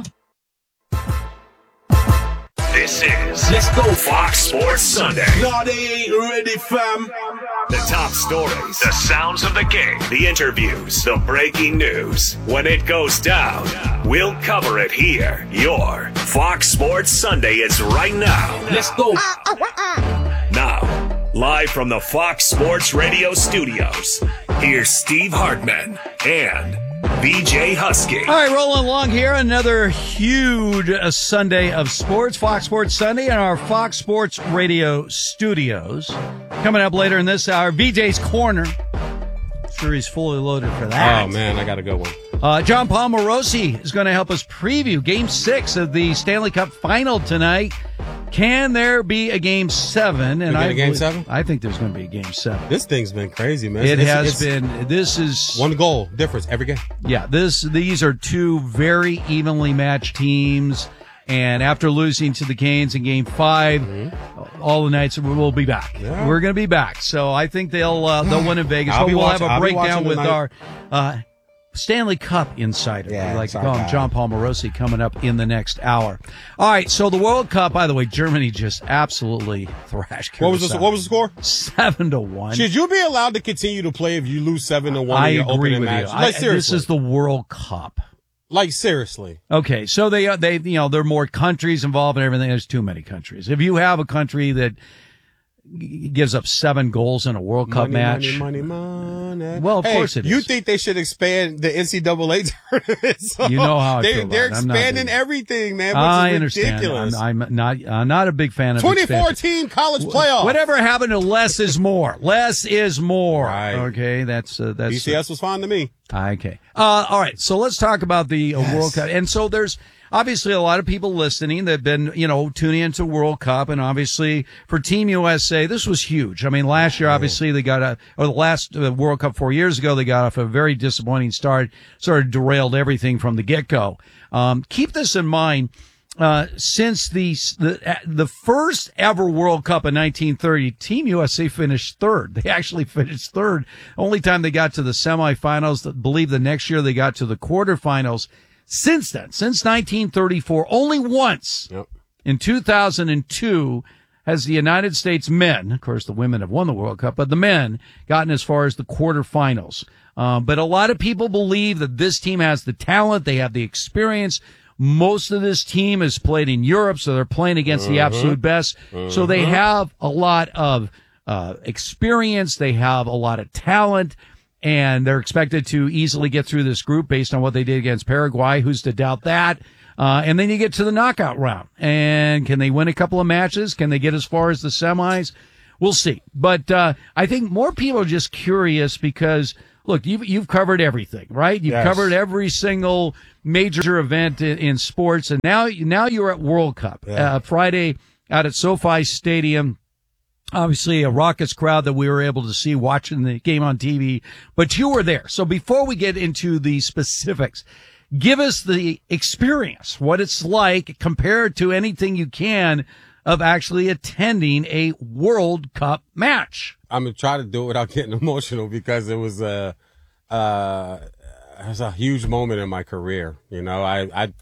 Speaker 3: This is Let's Go Fox Sports Sunday.
Speaker 7: No, they ain't ready, fam.
Speaker 3: The top stories, the sounds of the game, the interviews, the breaking news. When it goes down, we'll cover it here. Your Fox Sports Sunday is right now. Let's go. Now, live from the Fox Sports Radio studios, here's Steve Hartman and B J Husky.
Speaker 1: All right, rolling along here. Another huge uh, Sunday of sports. Fox Sports Sunday in our Fox Sports Radio studios. Coming up later in this hour, B J's Corner. Sure he's fully loaded for that.
Speaker 2: Oh, man, I got to go one.
Speaker 1: Uh, John Paul Morosi is going to help us preview Game six of the Stanley Cup Final tonight. Can there be a Game seven? And
Speaker 2: I
Speaker 1: I
Speaker 2: a Game seven?
Speaker 1: I think there's going to be a Game seven.
Speaker 2: This thing's been crazy, man.
Speaker 1: It
Speaker 2: It's-
Speaker 1: has
Speaker 2: it's
Speaker 1: been. This is
Speaker 2: one goal difference every game.
Speaker 1: Yeah, this these are two very evenly matched teams. And after losing to the Canes in Game Five, mm-hmm. all the nights we'll be back.
Speaker 2: Yeah.
Speaker 1: We're going to be back. So I think they'll uh, they'll win in Vegas.
Speaker 2: I'll
Speaker 1: But
Speaker 2: be
Speaker 1: we'll
Speaker 2: watching-
Speaker 1: have a
Speaker 2: I'll be
Speaker 1: breakdown
Speaker 2: watching
Speaker 1: with
Speaker 2: tonight.
Speaker 1: our uh, Stanley Cup insider.
Speaker 2: Yeah,
Speaker 1: we like to
Speaker 2: it's
Speaker 1: call
Speaker 2: our
Speaker 1: him
Speaker 2: guy.
Speaker 1: John Paul Morosi coming up in the next hour. All right, so the World Cup, by the way, Germany just absolutely thrashed.
Speaker 2: What was the
Speaker 1: Curacao.
Speaker 2: what was the score?
Speaker 1: Seven to one.
Speaker 2: Should you be allowed to continue to play if you lose seven to one
Speaker 1: I
Speaker 2: in your
Speaker 1: agree
Speaker 2: opening
Speaker 1: with
Speaker 2: match?
Speaker 1: you.
Speaker 2: Like
Speaker 1: I-
Speaker 2: seriously,
Speaker 1: this is the World Cup.
Speaker 2: like seriously.
Speaker 1: Okay, so they uh, they you know there are more countries involved and everything. There's too many countries. If you have a country that g- gives up seven goals in a World Cup
Speaker 2: Money,
Speaker 1: match,
Speaker 2: money, money, money.
Speaker 1: Well, of
Speaker 2: Hey,
Speaker 1: course it
Speaker 2: You
Speaker 1: is.
Speaker 2: think they should expand the N C double A tournament? So
Speaker 1: You know how I
Speaker 2: they,
Speaker 1: feel about
Speaker 2: They're
Speaker 1: it. I'm not
Speaker 2: expanding
Speaker 1: big.
Speaker 2: everything, man. Which
Speaker 1: I
Speaker 2: is
Speaker 1: understand.
Speaker 2: ridiculous.
Speaker 1: I'm, I'm not I'm not a big fan of
Speaker 2: twenty-four
Speaker 1: expansion.
Speaker 2: team college playoff.
Speaker 1: Whatever happened to less is more? Less is more.
Speaker 2: Right.
Speaker 1: Okay, that's uh, that's
Speaker 2: B C S was fine to me.
Speaker 1: Okay. Uh, all right. So let's talk about the uh, World Cup. And so there's obviously a lot of people listening that have been, you know, tuning into World Cup, and obviously for Team U S A, this was huge. I mean, last year, obviously they got a, or the last uh, World Cup four years ago, they got off a very disappointing start, sort of derailed everything from the get-go. Um, keep this in mind. Uh, since the, the, the first ever World Cup in nineteen thirty, Team U S A finished third. They actually finished third. Only time they got to the semifinals, I believe the next year they got to the quarterfinals. Since then, since nineteen thirty-four, only once
Speaker 2: yep.
Speaker 1: in two thousand two has the United States men, of course the women have won the World Cup, but the men gotten as far as the quarterfinals. Uh, but a lot of people believe that this team has the talent, they have the experience. Most of this team is played in Europe, so they're playing against
Speaker 2: uh-huh.
Speaker 1: the absolute best. Uh-huh. So they have a lot of uh experience, they have a lot of talent, and they're expected to easily get through this group based on what they did against Paraguay. Who's to doubt that? Uh and then you get to the knockout round. And can they win a couple of matches? Can they get as far as the semis? We'll see. But uh I think more people are just curious because, look, you've, you've covered everything, right? You've
Speaker 2: yes.
Speaker 1: covered every single major event in, in sports, and now, now you're at World Cup.
Speaker 2: Yeah.
Speaker 1: Uh, Friday out at SoFi Stadium. Obviously a raucous crowd that we were able to see watching the game on T V, but you were there. So before we get into the specifics, give us the experience, what it's like compared to anything you can of actually attending a World Cup match.
Speaker 2: I'm going to try to do it without getting emotional because it was a, uh, it was a huge moment in my career. You know, I, I,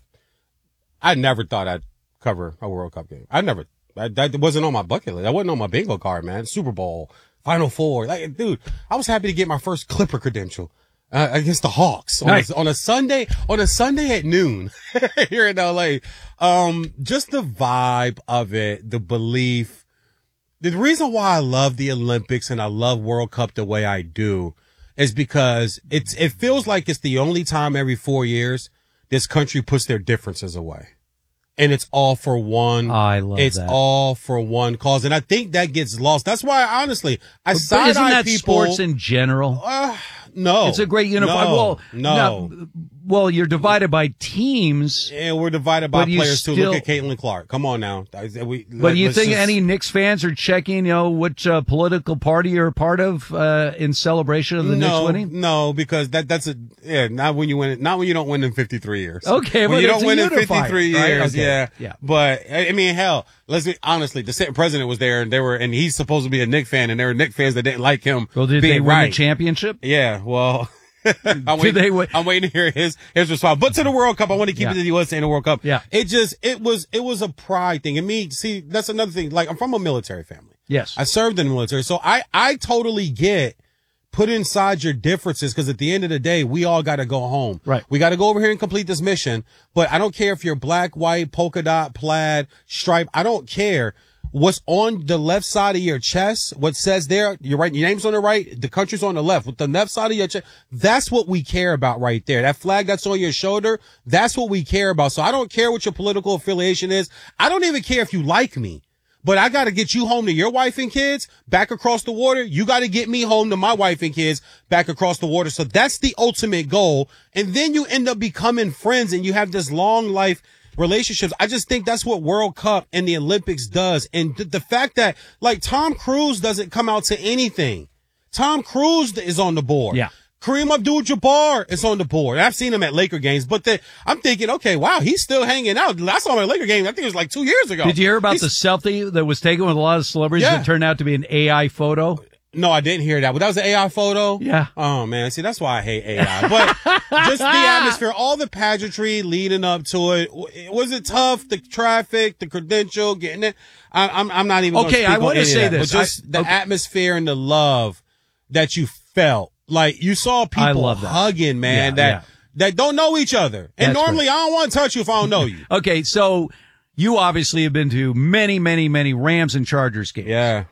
Speaker 2: I never thought I'd cover a World Cup game. I never, I, that wasn't on my bucket list. That wasn't on my bingo card, man. Super Bowl, Final Four. Like, dude, I was happy to get my first Clipper credential. Uh, against the Hawks on,
Speaker 1: nice.
Speaker 2: a, on a Sunday, on a Sunday at noon here in L A. Um, just the vibe of it, the belief. The reason why I love the Olympics and I love World Cup the way I do is because it's, it feels like it's the only time every four years this country puts their differences away. And it's all for one.
Speaker 1: I love
Speaker 2: it's
Speaker 1: that.
Speaker 2: It's all for one cause. And I think that gets lost. That's why, honestly, I
Speaker 1: but
Speaker 2: side
Speaker 1: isn't that
Speaker 2: people.
Speaker 1: Sports in general?
Speaker 2: Uh, no.
Speaker 1: It's a great uniform.
Speaker 2: No,
Speaker 1: well,
Speaker 2: no.
Speaker 1: no. Well, you're divided by teams.
Speaker 2: And we're divided by players
Speaker 1: still,
Speaker 2: too. Look at Caitlin Clark. Come on now. We,
Speaker 1: but you think
Speaker 2: just,
Speaker 1: any Knicks fans are checking, you know, which uh, political party you're a part of uh, in celebration of the
Speaker 2: no,
Speaker 1: Knicks winning?
Speaker 2: No, because that that's a yeah. Not when you win. Not when you don't win in fifty-three years.
Speaker 1: Okay,
Speaker 2: when
Speaker 1: but
Speaker 2: you
Speaker 1: it's
Speaker 2: don't win in
Speaker 1: unifier,
Speaker 2: fifty-three
Speaker 1: right?
Speaker 2: years.
Speaker 1: Okay.
Speaker 2: Yeah,
Speaker 1: yeah.
Speaker 2: But I mean, hell, let's be honestly. The sitting president was there, and they were, and he's supposed to be a Knicks fan, and there were Knicks fans that didn't like him.
Speaker 1: Well, did
Speaker 2: being
Speaker 1: they win
Speaker 2: right.
Speaker 1: the championship?
Speaker 2: Yeah. Well. I'm,
Speaker 1: Did
Speaker 2: waiting,
Speaker 1: they win?
Speaker 2: I'm waiting to hear his his response. But to the World Cup, I want to keep
Speaker 1: Yeah.
Speaker 2: it to the U S A in the World Cup.
Speaker 1: Yeah.
Speaker 2: It just it was it was a pride thing. And me, see, that's another thing. Like, I'm from a military family.
Speaker 1: Yes.
Speaker 2: I served in the military. So I I totally get put inside your differences, because at the end of the day, we all got to go home.
Speaker 1: Right.
Speaker 2: We got to go over here and complete this mission. But I don't care if you're black, white, polka dot, plaid, stripe. I don't care. What's on the left side of your chest, what says there, you're right, your name's on the right, the country's on the left. With the left side of your chest, that's what we care about right there. That flag that's on your shoulder, that's what we care about. So I don't care what your political affiliation is. I don't even care if you like me. But I got to get you home to your wife and kids back across the water. You got to get me home to my wife and kids back across the water. So that's the ultimate goal. And then you end up becoming friends and you have this long life relationships. I just think that's what World Cup and the Olympics does. And th- the fact that, like, Tom Cruise doesn't come out to anything. Tom Cruise is on the board.
Speaker 1: Yeah.
Speaker 2: Kareem Abdul-Jabbar is on the board. I've seen him at Laker games, but the, I'm thinking, okay, wow, he's still hanging out. I saw him at a Laker game. I think it was like two years ago.
Speaker 1: Did you hear about
Speaker 2: He's,
Speaker 1: the selfie that was taken with a lot of celebrities
Speaker 2: Yeah.
Speaker 1: that turned out to be an A I photo?
Speaker 2: No, I didn't hear that. But that was an A I photo?
Speaker 1: Yeah.
Speaker 2: Oh, man. See, that's why I hate A I. But just the atmosphere, all the pageantry leading up to it. Was it tough? The traffic, the credential, getting it? I, I'm, I'm not even
Speaker 1: Okay,
Speaker 2: gonna
Speaker 1: I want to say
Speaker 2: that,
Speaker 1: this.
Speaker 2: But just
Speaker 1: I,
Speaker 2: the
Speaker 1: okay.
Speaker 2: atmosphere and the love that you felt. Like, you saw
Speaker 1: I
Speaker 2: people
Speaker 1: love that.
Speaker 2: hugging, man,
Speaker 1: Yeah,
Speaker 2: that,
Speaker 1: yeah.
Speaker 2: that don't know each other. And
Speaker 1: That's
Speaker 2: normally
Speaker 1: right.
Speaker 2: I don't want to touch you if I don't know you.
Speaker 1: Okay, so you obviously have been to many, many, many Rams and Chargers games.
Speaker 2: Yeah.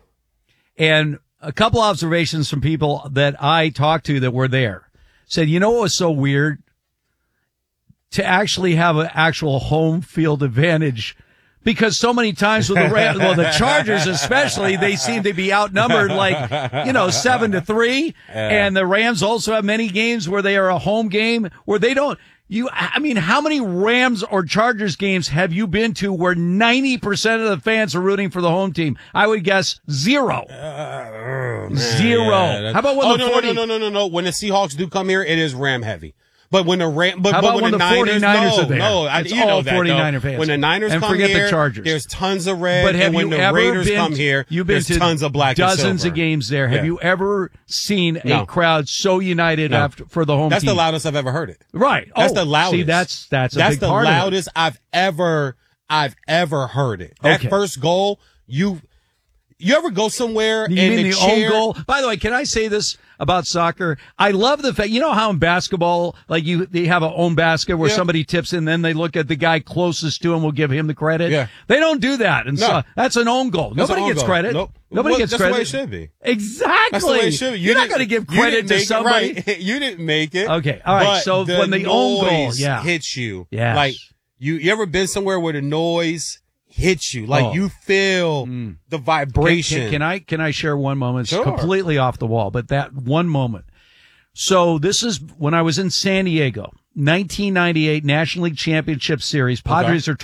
Speaker 1: And a couple observations from people that I talked to that were there said, you know what was so weird? To actually have an actual home field advantage. Because so many times with the Ram, well, the Chargers especially, they seem to be outnumbered like, you know, seven to three.
Speaker 2: Yeah.
Speaker 1: And the Rams also have many games where they are a home game where they don't, You, I mean, how many Rams or Chargers games have you been to where ninety percent of the fans are rooting for the home team? I would guess zero.
Speaker 2: Uh,
Speaker 1: Zero.
Speaker 2: Yeah,
Speaker 1: How about when
Speaker 2: oh,
Speaker 1: the
Speaker 2: no,
Speaker 1: forty
Speaker 2: no, no, no, no, no. When the Seahawks do come here, it is Ram heavy. But when the Ram, but,
Speaker 1: How
Speaker 2: but
Speaker 1: about
Speaker 2: when,
Speaker 1: when
Speaker 2: the,
Speaker 1: the
Speaker 2: Niners,
Speaker 1: forty-niners
Speaker 2: no,
Speaker 1: are there?
Speaker 2: no, I,
Speaker 1: It's
Speaker 2: you know
Speaker 1: all
Speaker 2: that,
Speaker 1: forty-niner
Speaker 2: though.
Speaker 1: fans.
Speaker 2: When the Niners
Speaker 1: And
Speaker 2: come
Speaker 1: forget the
Speaker 2: here,
Speaker 1: Chargers.
Speaker 2: there's tons of red.
Speaker 1: But have
Speaker 2: and when
Speaker 1: you
Speaker 2: the
Speaker 1: ever
Speaker 2: Raiders
Speaker 1: been,
Speaker 2: come here,
Speaker 1: you've been
Speaker 2: there's
Speaker 1: to
Speaker 2: tons of black
Speaker 1: dozens
Speaker 2: and silver.
Speaker 1: of games there. Have
Speaker 2: Yeah.
Speaker 1: you ever seen
Speaker 2: No.
Speaker 1: a crowd so united
Speaker 2: No.
Speaker 1: after for the home
Speaker 2: That's
Speaker 1: team?
Speaker 2: the loudest I've ever heard it.
Speaker 1: Right.
Speaker 2: That's
Speaker 1: Oh,
Speaker 2: the loudest.
Speaker 1: See, that's that's a
Speaker 2: that's
Speaker 1: big
Speaker 2: the
Speaker 1: part of it.
Speaker 2: loudest I've ever I've ever heard it. That
Speaker 1: Okay.
Speaker 2: first goal, you you ever go somewhere
Speaker 1: You
Speaker 2: and
Speaker 1: mean
Speaker 2: the,
Speaker 1: the
Speaker 2: chair,
Speaker 1: own goal? By the way, can I say this about soccer? I love the fact, you know how in basketball, like you, they have a own basket where
Speaker 2: Yeah.
Speaker 1: somebody tips and then they look at the guy closest to him, will give him the credit.
Speaker 2: Yeah.
Speaker 1: They don't do that. And
Speaker 2: No.
Speaker 1: so that's an own goal.
Speaker 2: That's
Speaker 1: Nobody
Speaker 2: an own
Speaker 1: gets
Speaker 2: goal.
Speaker 1: credit.
Speaker 2: Nope.
Speaker 1: Nobody
Speaker 2: Well,
Speaker 1: gets
Speaker 2: that's
Speaker 1: credit.
Speaker 2: the way it should be.
Speaker 1: Exactly.
Speaker 2: That's the way it should be. You
Speaker 1: You're not
Speaker 2: didn't-
Speaker 1: going to give
Speaker 2: you
Speaker 1: credit
Speaker 2: didn't
Speaker 1: to
Speaker 2: make it
Speaker 1: somebody.
Speaker 2: right. You didn't make it.
Speaker 1: Okay. All right.
Speaker 2: But
Speaker 1: So
Speaker 2: the
Speaker 1: when the own goal,
Speaker 2: noise
Speaker 1: yeah.
Speaker 2: hits you.
Speaker 1: Yes.
Speaker 2: Like you, you ever been somewhere where the noise hits you? Like
Speaker 1: Oh.
Speaker 2: you feel the vibration.
Speaker 1: Can, can, can I can I share one moment? It's
Speaker 2: Sure.
Speaker 1: completely off the wall, but that one moment. So this is when I was in San Diego, nineteen ninety-eight National League Championship Series. Padres
Speaker 2: Okay.
Speaker 1: are